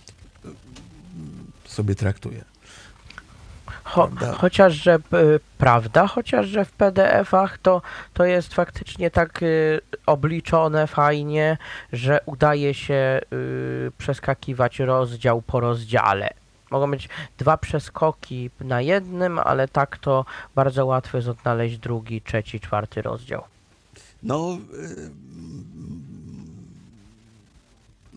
sobie traktuje. Cho, Prawda. chociaż, że y, prawda, chociaż, że w P D F-ach to, to jest faktycznie tak y, obliczone fajnie, że udaje się y, przeskakiwać rozdział po rozdziale. Mogą być dwa przeskoki na jednym, ale tak to bardzo łatwo jest odnaleźć drugi, trzeci, czwarty rozdział. No, y,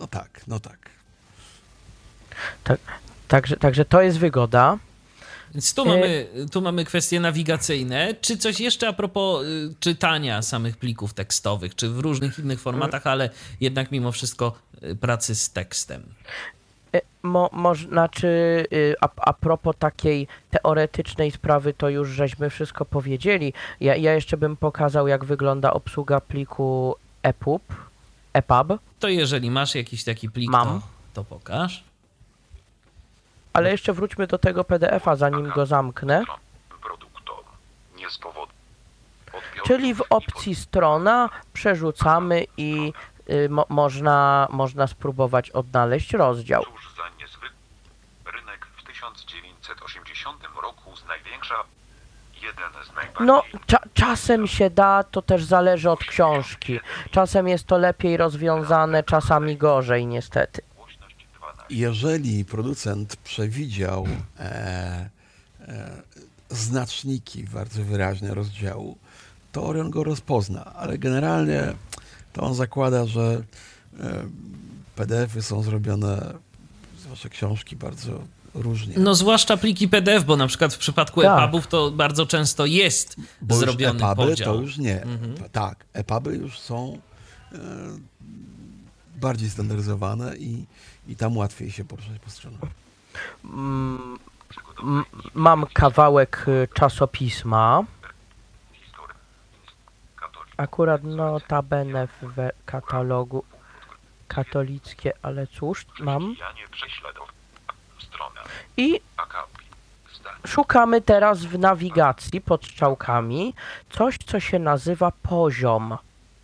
no tak, no tak. Tak, także, także to jest wygoda. Więc tu mamy, tu mamy kwestie nawigacyjne. Czy coś jeszcze a propos y, czytania samych plików tekstowych, czy w różnych innych formatach, ale jednak mimo wszystko y, pracy z tekstem? Y, Mo, moż, znaczy, y, a, a propos takiej teoretycznej sprawy, to już żeśmy wszystko powiedzieli. Ja, ja jeszcze bym pokazał, jak wygląda obsługa pliku E P U B. E P U B. To jeżeli masz jakiś taki plik, Mam. to, to pokaż. Ale jeszcze wróćmy do tego P D F-a, zanim go zamknę. Produktom. Nie z powodu odbiorców Czyli w i opcji strona przerzucamy i y, mo, można, można spróbować odnaleźć rozdział. Cóż za niezwykły rynek w tysiąc dziewięćset osiemdziesiątym roku z największa, jeden z najbardziej... No, cza, czasem się da, to też zależy od książki. Czasem jest to lepiej rozwiązane, czasami gorzej, niestety. Głośność dwanaście. Jeżeli producent przewidział e, e, znaczniki bardzo wyraźne rozdziału, to Orion go rozpozna, ale generalnie to on zakłada, że e, P D F-y są zrobione, zwłaszcza książki, bardzo różnie. No zwłaszcza pliki P D F, bo na przykład w przypadku Tak. E P U B-ów to bardzo często jest Bo już zrobiony E P U B-y podział. to już nie. Mhm. Tak, E P U B-y już są e, bardziej standaryzowane i, i tam łatwiej się poruszać po stronach. Mm, m- mam kawałek y, czasopisma. Historia. Katolik. Akurat notabene w we- katalogu katolickie, ale cóż, mam. Chrześcijanie prześladow. Strona. I Akapi. Zdanie. szukamy teraz w nawigacji pod strzałkami coś, co się nazywa poziom.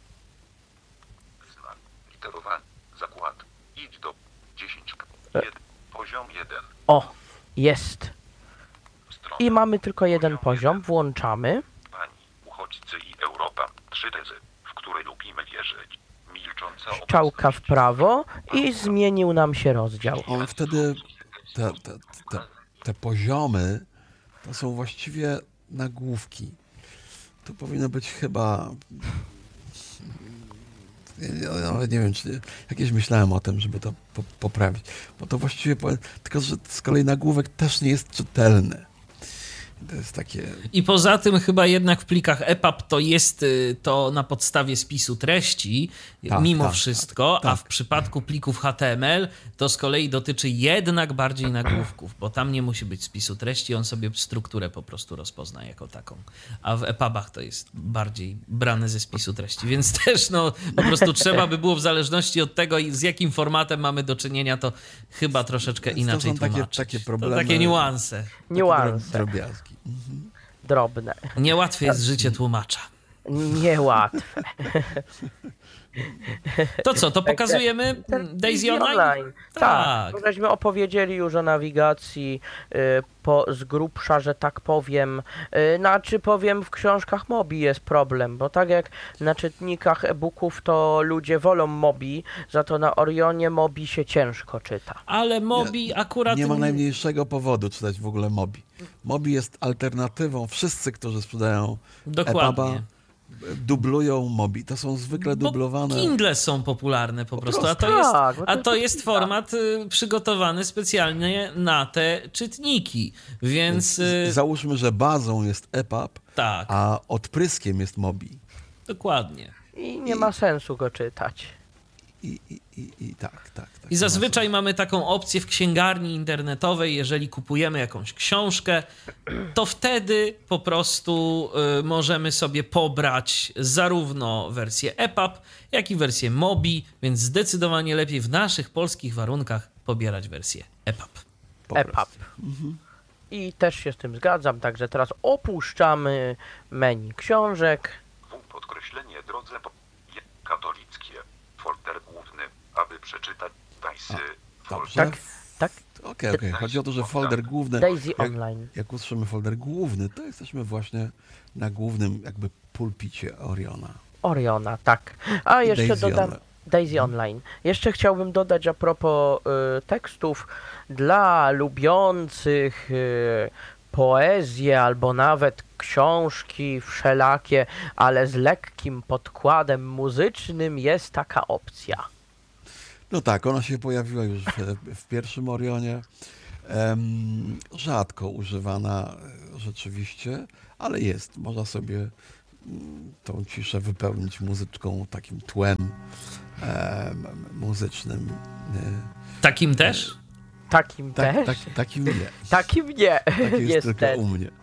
Znak. Literowany. Zakład. Idź do dziesięć. E. jeden. Poziom jeden. O, jest. Strona. I mamy tylko jeden poziom, włączamy. Pani, uchodźcy i Europa. Trzy tezy, w które lubimy wierzyć. Milcząca Strzałka w obecność. prawo i zmienił nam się rozdział. On wtedy, te, te, te, te poziomy, to są właściwie nagłówki. Tu powinno być chyba... Ja nawet nie wiem, czy jakieś myślałem o tym, żeby to po, poprawić. Bo to właściwie, powiem- tylko że z kolei nagłówek też nie jest czytelny. To jest takie... I poza tym chyba jednak w plikach E P U B to jest y, to na podstawie spisu treści, Tak, mimo tak, wszystko, tak, tak. a w przypadku plików H T M L to z kolei dotyczy jednak bardziej nagłówków, bo tam nie musi być spisu treści, on sobie strukturę po prostu rozpozna jako taką. A w E P U B-ach to jest bardziej brane ze spisu treści, więc też no po prostu trzeba by było w zależności od tego, z jakim formatem mamy do czynienia, to chyba troszeczkę Więc to inaczej są takie- tłumaczyć. takie To problemy. takie niuanse. Niuanse, Drobiazgi. drobne, Niełatwe jest życie tłumacza. niełatwe. To co, to pokazujemy Daisy Online? Tak, Tak. bo żeśmy opowiedzieli już o nawigacji y, po, z grubsza, że tak powiem. Y, znaczy powiem, w książkach Mobi jest problem, bo tak jak na czytnikach e-booków to ludzie wolą Mobi, za to na Orionie Mobi się ciężko czyta. Ale Mobi akurat... Nie ma najmniejszego powodu czytać w ogóle Mobi. Mobi jest alternatywą. Wszyscy, którzy sprzedają Dokładnie. E P U B, dublują Mobi. To są zwykle Bo dublowane. Kindle są popularne po, prostu, a to prostu. jest, Tak, bo to a jest to jest format y, przygotowany specjalnie na te czytniki, więc y, Załóżmy, że bazą jest E P U B, tak, a odpryskiem jest Mobi. dokładnie. I nie ma sensu go czytać. I, i, i, i tak, tak, tak. I zazwyczaj mamy taką opcję w księgarni internetowej, jeżeli kupujemy jakąś książkę, to wtedy po prostu y, możemy sobie pobrać zarówno wersję E P U B, jak i wersję Mobi, więc zdecydowanie lepiej w naszych polskich warunkach pobierać wersję E P U B. Po E P U prostu. B. I też się z tym zgadzam, także teraz opuszczamy menu książek. W podkreślenie drodze po... je- katolickie. Folder główny, aby przeczytać Daisy. Dobrze. Tak, tak, Okej, okej. Chodzi o to, że folder główny... Daisy jak, Online. jak utrzymy folder główny, to jesteśmy właśnie na głównym jakby pulpicie Oriona. Oriona, tak. A jeszcze Daisy dodam... Online. Daisy Online. Jeszcze chciałbym dodać a propos y, tekstów dla lubiących y, poezję albo nawet książki wszelakie, ale z lekkim podkładem muzycznym jest taka opcja. No tak, ona się pojawiła już w, w pierwszym Orionie. Em, rzadko używana e, rzeczywiście, ale jest. Można sobie mm, tą ciszę wypełnić muzyczką, takim tłem em, muzycznym. E, Takim też? Takim tak, też? tak, takim nie. Takim nie, Tak jest niestety. tylko u mnie.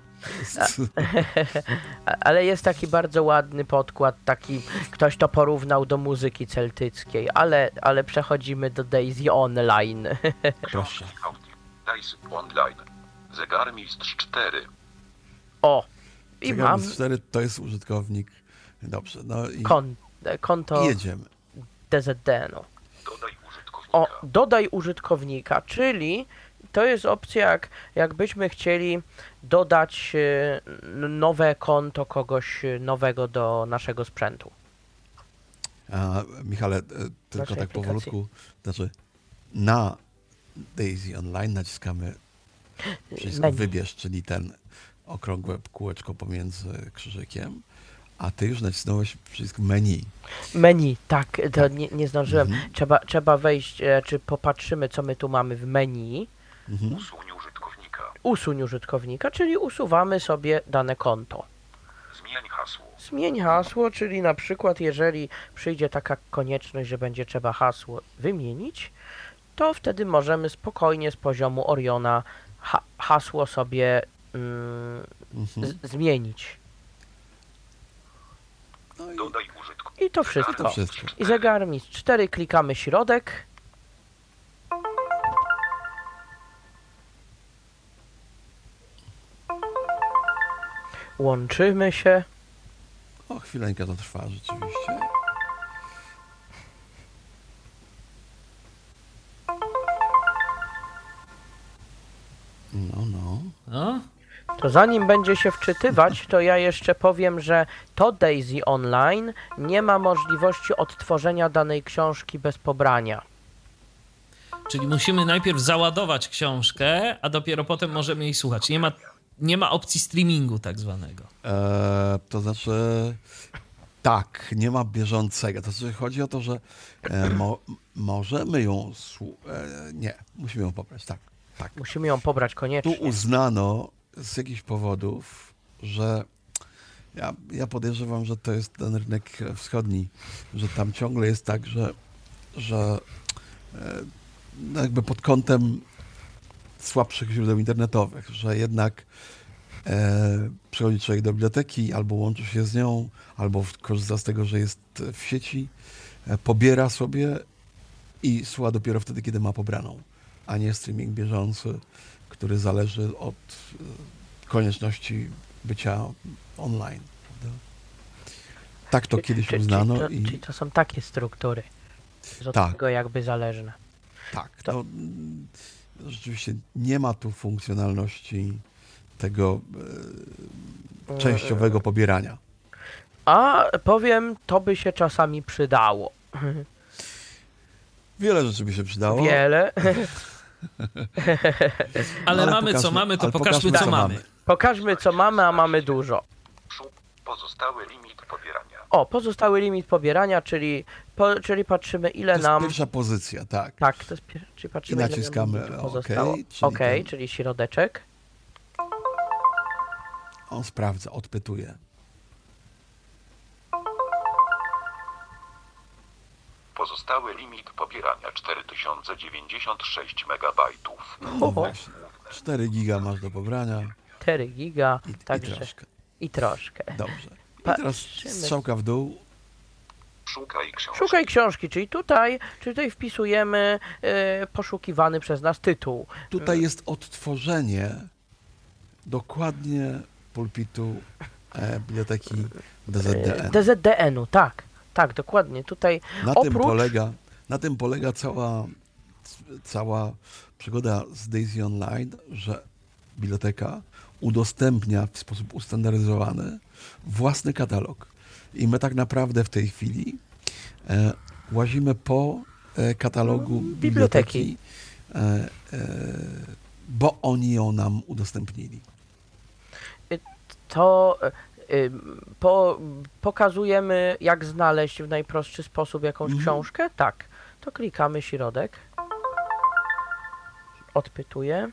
A- Ale jest taki bardzo ładny podkład, taki ktoś to porównał do muzyki celtyckiej, ale, ale przechodzimy do Daisy Online. Proszę. Dice Online. Zegarmistrz cztery. O, i mam Zegarmistrz cztery to jest użytkownik. Dobrze, no i kon, konto jedziemy. D Z D. No. Dodaj użytkownika. O, dodaj użytkownika, czyli to jest opcja, jak, jakbyśmy chcieli dodać e, n- nowe konto kogoś e, nowego do naszego sprzętu. A, Michale, e, tylko Naszej tak aplikacji. powolutku, znaczy na Daisy Online naciskamy przycisk Menu. wybierz, czyli ten okrągłe kółeczko pomiędzy krzyżykiem, a ty już nacisnąłeś przycisk menu. Menu, tak, to nie, nie zdążyłem. Mhm. Trzeba, trzeba wejść, e, czy popatrzymy, co my tu mamy w menu. Mhm. Usuń użytkownika. Usuń użytkownika, czyli usuwamy sobie dane konto. Zmień hasło. Zmień hasło, czyli na przykład jeżeli przyjdzie taka konieczność, że będzie trzeba hasło wymienić, to wtedy możemy spokojnie z poziomu Oriona ha- hasło sobie mm, Mhm. z- zmienić. No i Dodaj użytkownika. I to wszystko. to wszystko. I zegarmistrz cztery, klikamy środek. Łączymy się. O, chwileńkę to trwa rzeczywiście. No, no. No, To zanim będzie się wczytywać, to ja jeszcze powiem, że to Daisy Online nie ma możliwości odtworzenia danej książki bez pobrania. czyli musimy najpierw załadować książkę, a dopiero potem możemy jej słuchać. Nie ma, nie ma opcji streamingu tak zwanego. E, to znaczy, tak, nie ma bieżącego. To znaczy, chodzi o to, że e, mo, możemy ją. słu- E, nie, musimy ją pobrać, tak. tak. Musimy ją pobrać Tu koniecznie. uznano z jakichś powodów, że ja, ja podejrzewam, że to jest ten rynek wschodni, że tam ciągle jest tak, że, że e, no jakby pod kątem słabszych źródeł internetowych, że jednak e, przychodzi człowiek do biblioteki, albo łączy się z nią, albo w- korzysta z tego, że jest w sieci, e, pobiera sobie i słucha dopiero wtedy, kiedy ma pobraną, a nie streaming bieżący, który zależy od e, konieczności bycia online. Prawda? Tak to Czy- kiedyś czy- uznano Czyli to, i czyli to są takie struktury. Z od Tak. tego jakby zależne. tak, to- to mm, rzeczywiście nie ma tu funkcjonalności tego e, częściowego pobierania. A powiem, to by się czasami przydało. Wiele rzeczy by się przydało. Wiele. Ale, Ale mamy co pokażmy- mamy, to ale pokażmy, pokażmy, co co mamy. mamy. Pokażmy, co mamy, a mamy dużo. Szu- Pozostały limit pobierania. O, pozostały limit pobierania, czyli, po, czyli patrzymy, ile To jest nam... pierwsza pozycja, tak. Tak, to jest pier... czyli patrzymy, ile nam naciskamy limitu OK, pozostało. czyli OK, ten- czyli środeczek. On sprawdza, odpytuje. Pozostały limit pobierania cztery tysiące dziewięćdziesiąt sześć megabajtów. No właśnie. cztery giga masz do pobrania cztery giga, i, także i troszkę. i troszkę. Dobrze. I Patrzymy. teraz strzałka w dół. Szukaj książki. Szukaj książki, czyli tutaj, czyli tutaj wpisujemy e, poszukiwany przez nas tytuł. Tutaj jest odtworzenie dokładnie pulpitu e, biblioteki D Z D N. D Z D N-u, tak. Tak, dokładnie. Tutaj Na tym, oprócz... polega, na tym polega cała, cała przygoda z Daisy Online, że biblioteka udostępnia w sposób ustandaryzowany własny katalog. I my tak naprawdę w tej chwili e, łazimy po e, katalogu Biblioteki. biblioteki, e, e, bo oni ją nam udostępnili. to Ym, Po, pokazujemy, jak znaleźć w najprostszy sposób jakąś Mhm. książkę? Tak. To klikamy środek. Odpytuję.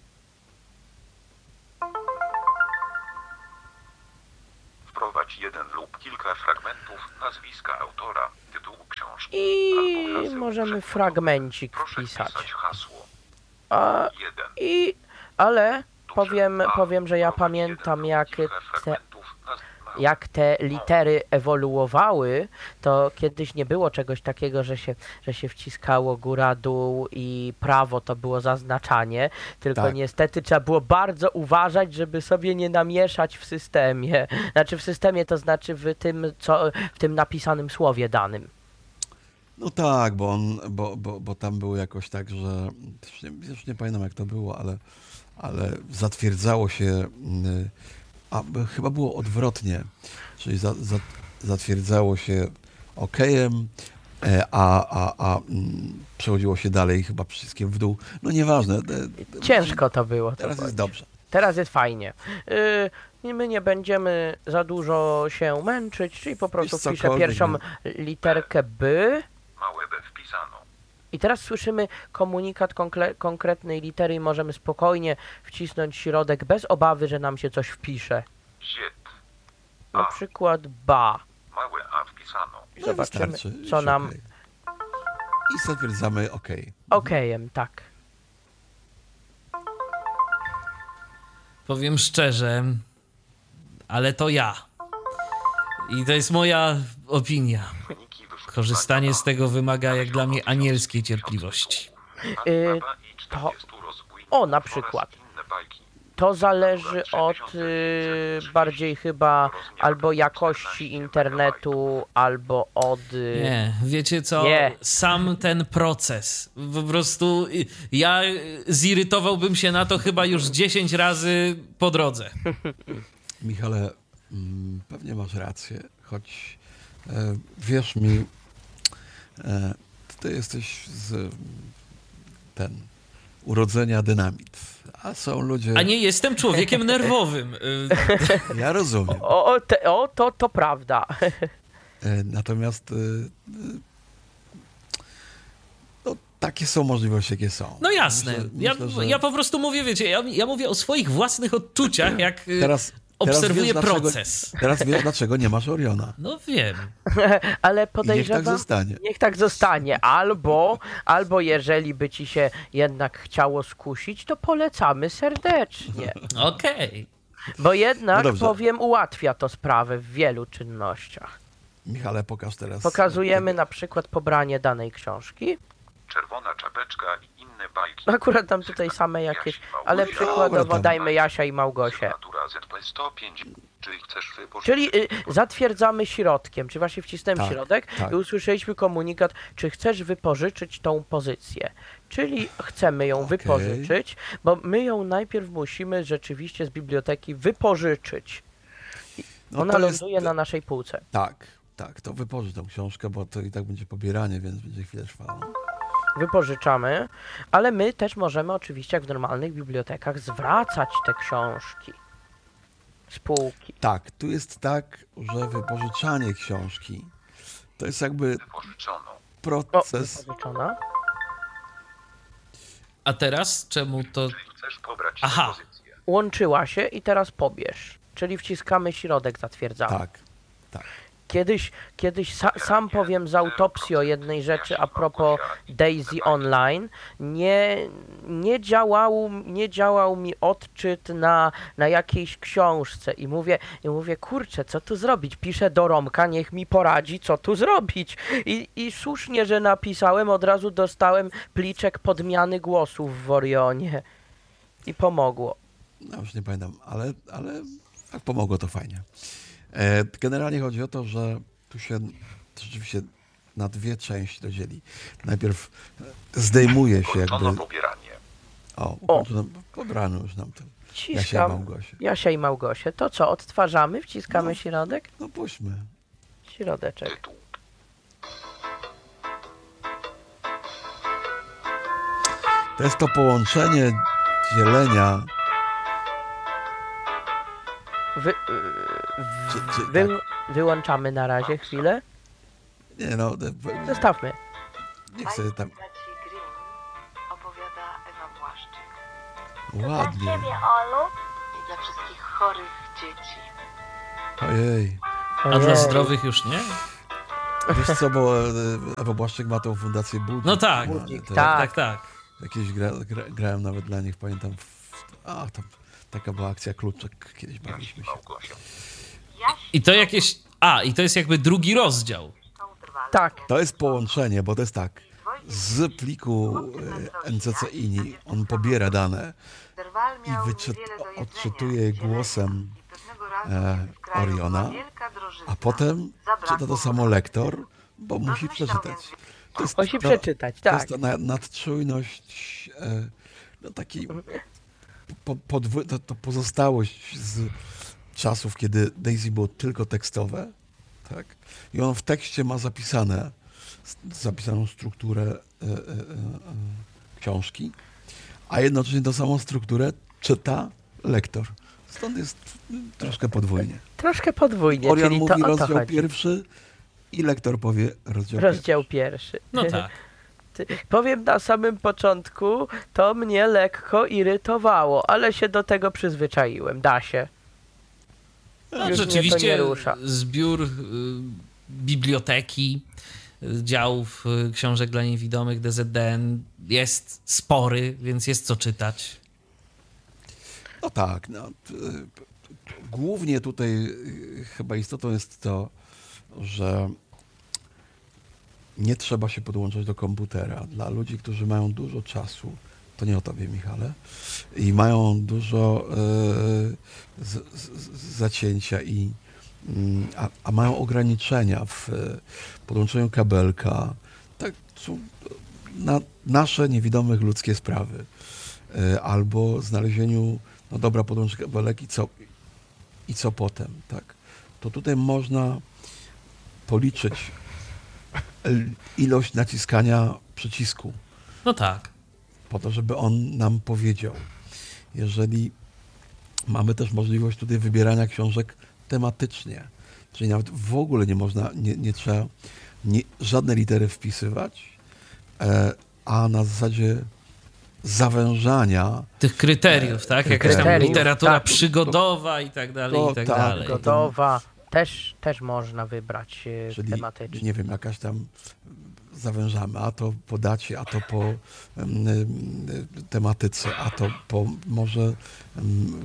Wprowadź jeden lub kilka fragmentów nazwiska autora, tytułu książki. I albo haseł możemy przedmiotowe. fragmencik Proszę wpisać. wpisać hasło. A, jeden. i, ale Duże powiem, A. powiem, że ja Wprowadź pamiętam, jeden jak lub kilka te, fragmentów naz- małe. jak te litery ewoluowały, to kiedyś nie było czegoś takiego, że się, że się wciskało góra, dół i prawo to było zaznaczanie, tylko Tak. niestety trzeba było bardzo uważać, żeby sobie nie namieszać w systemie. Znaczy w systemie to znaczy w tym, co, w tym napisanym słowie danym. No tak, bo, on, bo, bo, bo tam było jakoś tak, że już nie, już nie pamiętam jak to było, ale, ale zatwierdzało się, y, a b- chyba było odwrotnie, czyli za, za, zatwierdzało się okejem, e, a, a, a mm, przechodziło się dalej chyba przyciskiem w dół. No nieważne. e, Ciężko to było. To Teraz jest bądź. dobrze. Teraz jest fajnie. Yy, my nie będziemy za dużo się męczyć, czyli po prostu Wiesz, wpiszę cokolwiek, pierwszą nie? literkę B. Małe B wpisano. I teraz słyszymy komunikat konkre- konkretnej litery i możemy spokojnie wcisnąć środek bez obawy, że nam się coś wpisze. Ziet. Na A. przykład ba. Małe A wpisano. I No i zobaczymy, wystarczy. co Już nam... okej. I zatwierdzamy OK. Okejem, tak. Powiem szczerze, ale to ja. I to jest moja opinia. Wyniki wyszukiwania Korzystanie z A. tego wymaga, jak dla mnie, anielskiej cierpliwości. Yy, to- o, na przykład. To zależy od y, bardziej chyba albo jakości internetu, albo od... Y, Nie, wiecie co? Nie. Sam ten proces. Po prostu y, ja y, zirytowałbym się na to chyba już dziesięć razy po drodze. Michale, mm, pewnie masz rację, choć e, wierz mi, e, ty jesteś z ten urodzenia dynamit, a są ludzie, A nie jestem człowiekiem nerwowym. Y, ja rozumiem, o, o, te, o to, to prawda. e, natomiast e, e, no, takie są możliwości, jakie są. No jasne. Myślę, Ja, myślę, że ja po prostu mówię, wiecie, ja, ja mówię o swoich własnych odczuciach, jak y, teraz, obserwuję teraz wiesz, dlaczego- proces. Teraz wiesz, dlaczego nie masz Oriona. No wiem. Ale I niech podejrzewam... tak zostanie. Niech tak zostanie. Albo, albo jeżeli by ci się jednak chciało skusić, to polecamy serdecznie. Okej. Bo jednak, No dobrze. powiem, ułatwia to sprawę w wielu czynnościach. Michale, pokaż teraz. Pokazujemy na przykład pobranie danej książki. Czerwona czapeczka i inne bajki. Akurat tam tutaj same jakieś, Jasi Małgosia. ale Dobra, przykładowo tam. dajmy Jasia i Małgosię. Sygnatura Z P sto pięć. Czy chcesz wypożyczyć? Czyli y, zatwierdzamy środkiem, czy właśnie wcisnąłem Tak, środek tak. i usłyszeliśmy komunikat, czy chcesz wypożyczyć tą pozycję. Czyli chcemy ją Okej. wypożyczyć, bo my ją najpierw musimy rzeczywiście z biblioteki wypożyczyć. No Ona to jest- ląduje na naszej półce. Tak, tak, to wypożycz tą książkę, bo to i tak będzie pobieranie, więc będzie chwilę trwało. Wypożyczamy, ale my też możemy oczywiście jak w normalnych bibliotekach zwracać te książki z półki. Tak, tu jest tak, że wypożyczanie książki to jest jakby Wypożyczono. O, proces. wypożyczona. A teraz czemu to... Czy chcesz pobrać Aha. tę pozycję? Łączyła się i teraz pobierz. Czyli wciskamy środek, zatwierdzamy. Tak, tak. Kiedyś, kiedyś sa, sam powiem z autopsji o jednej rzeczy a propos Daisy Online. Nie, nie, działał, nie działał mi odczyt na, na jakiejś książce i mówię, i mówię, kurczę, co tu zrobić? Piszę do Romka, niech mi poradzi, co tu zrobić. I, i słusznie, że napisałem, od razu dostałem pliczek podmiany głosów w Orionie. I pomogło. No już nie pamiętam, ale, ale jak pomogło, to fajnie. E, generalnie chodzi o to, że tu się rzeczywiście na dwie części to dzieli. Najpierw e, zdejmuje się jakby... Ukończono pobieranie. O, ukończono, pobrano już nam to. Jasia i Ciskam. Małgosia. Jasia i Małgosie. To co, odtwarzamy, wciskamy No. środek? No puśćmy. Środeczek. Tytuł. To jest to połączenie dzielenia. Wy, Czy, czy, wy, tak. wyłączamy na razie chwilę. Nie no, e, Zostawmy. niech sobie tam Braci Grimm opowiada Ewa Błaszczyk. ładnie. Ciebie, Olu. I dla wszystkich chorych dzieci. Ojej. A dla Ojej. zdrowych już nie? Wiesz co, bo e, Ewa Błaszczyk ma tą fundację Budzik. No tak. Nie? To Tak. Tak, tak. Jakieś gra, gra, grałem nawet dla nich, pamiętam. W, a, tam taka była akcja Kluczek, kiedyś bawiliśmy się. Małgosia. Jaś I to jakieś... A, i to jest jakby drugi rozdział. Tak. To jest połączenie, bo to jest tak. Z pliku e, N C C I N I on pobiera dane Derwal i miał wyczyt, niewiele do jedzenia, odczytuje je zielenia głosem, i pewnego razu, e, kiedy w kraju Oriona, była wielka drożyzna, a potem zabrakło czyta to samo wody. lektor, bo musi Rozmyślał przeczytać. więc- To jest, Musi to, przeczytać, to tak. jest ta na- nadczujność, e, no taki po, podwój, to, to pozostałość z czasów, kiedy Daisy było tylko tekstowe, tak? I on w tekście ma zapisane, zapisaną strukturę e, e, e, książki, a jednocześnie tą samą strukturę czyta lektor. Stąd jest troszkę podwójnie. Troszkę podwójnie, Orion czyli mówi to o to rozdział chodzi. pierwszy i lektor powie rozdział, Rozdział pierwszy. No tak. Ty- Powiem na samym początku, to mnie lekko irytowało, ale się do tego przyzwyczaiłem. Da się. No, Już mnie to nie rzeczywiście rusza. zbiór y, biblioteki, y, działów y, książek dla niewidomych D Z D N jest spory, więc jest co czytać. No tak, no, t- t- głównie tutaj y, chyba istotą jest to, że nie trzeba się podłączać do komputera. Dla ludzi, którzy mają dużo czasu, to nie o tobie, Michale, i mają dużo y, z, z, z zacięcia, i, mm, a, a mają ograniczenia w y, podłączeniu kabelka. Tak są na nasze niewidomych ludzkie sprawy. Y, albo znalezieniu, no dobra, podłącz kabelek i co, i co potem, tak? To tutaj można policzyć l- ilość naciskania przycisku No tak. po to, żeby on nam powiedział. Jeżeli mamy też możliwość tutaj wybierania książek tematycznie, czyli nawet w ogóle nie można, nie, nie trzeba nie, żadne litery wpisywać, e, a na zasadzie zawężania Tych kryteriów, tak? Jakaś tam kryteriów, literatura tak. przygodowa i tak dalej, To i tak tak, dalej. Gotowa. Też, też można wybrać e, czyli, tematycznie. nie wiem, jakaś tam zawężamy, a to po dacie, a to po em, em, tematyce, a to po może em,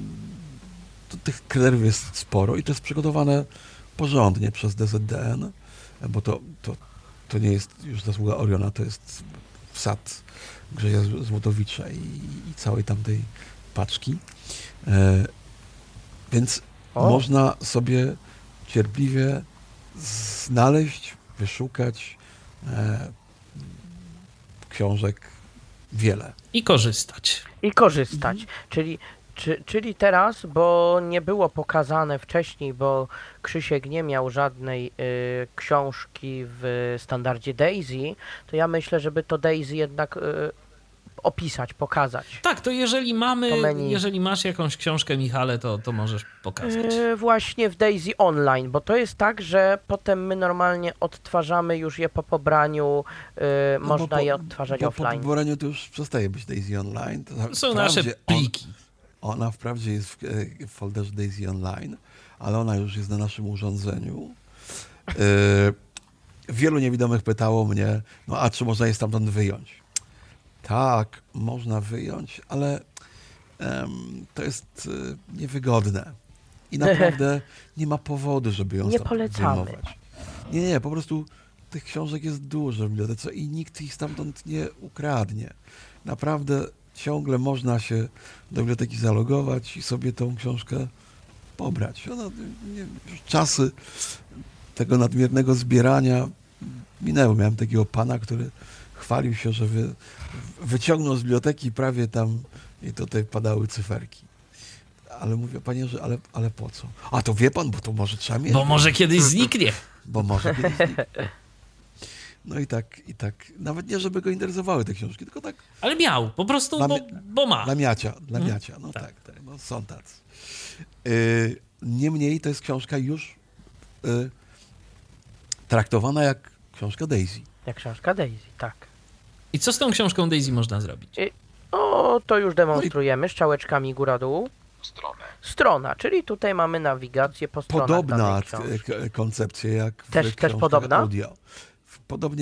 to tych kryteriów jest sporo i to jest przygotowane porządnie przez D Z D N, bo to, to, to nie jest już zasługa Oriona, to jest wsad Grzesia Złotowicza i, i całej tamtej paczki. E, więc O. można sobie cierpliwie znaleźć, wyszukać e, książek wiele. I korzystać. I korzystać. Czyli, czy, czyli teraz, bo nie było pokazane wcześniej, bo Krzysiek nie miał żadnej y, książki w standardzie Daisy, to ja myślę, żeby to Daisy jednak y, opisać, pokazać. Tak, to jeżeli mamy, To menu. jeżeli masz jakąś książkę, Michale, to, to możesz pokazać. Y, właśnie w Daisy Online, bo to jest tak, że potem my normalnie odtwarzamy już je po pobraniu, y, No, można bo po- je odtwarzać po, offline. Po pobraniu to już przestaje być Daisy Online. To To są wprawdzie nasze pliki. On, ona wprawdzie jest w, e, w folderze Daisy Online, ale ona już jest na naszym urządzeniu. E, wielu niewidomych pytało mnie, no a czy można je stamtąd wyjąć? Tak, można wyjąć, ale em, to jest e, niewygodne. I naprawdę nie ma powodu, żeby ją Nie stamtąd polecamy. wyjmować. Nie, nie, po prostu tych książek jest dużo w bibliotece i nikt ich stamtąd nie ukradnie. Naprawdę ciągle można się do biblioteki zalogować i sobie tą książkę pobrać. Ona, nie, już czasy tego nadmiernego zbierania minęły. Miałem takiego pana, który chwalił się, że wy, wyciągnął z biblioteki prawie tam i tutaj padały cyferki. Ale mówię, panie, że ale, ale po co? A to wie pan, bo to może trzeba mieć. Bo może kiedyś zniknie. Bo może kiedyś zniknie. No i tak, i tak, nawet nie, żeby go interesowały te książki, tylko tak Ale miał, po prostu, Dla bo, mnie- bo ma. dla miacia, dla Mhm. miacia, no Tak. tak, tak, no są tacy. Y, niemniej to jest książka już y, traktowana jak książka Daisy. Jak książka Daisy, tak. I co z tą książką Daisy można zrobić? O, to już demonstrujemy strzałeczkami góra-dół. Stronę. Strona, czyli tutaj mamy nawigację po stronach Podobna danej k- książki. k- koncepcja jak w Też- też książkach podobna? audio. Podobnie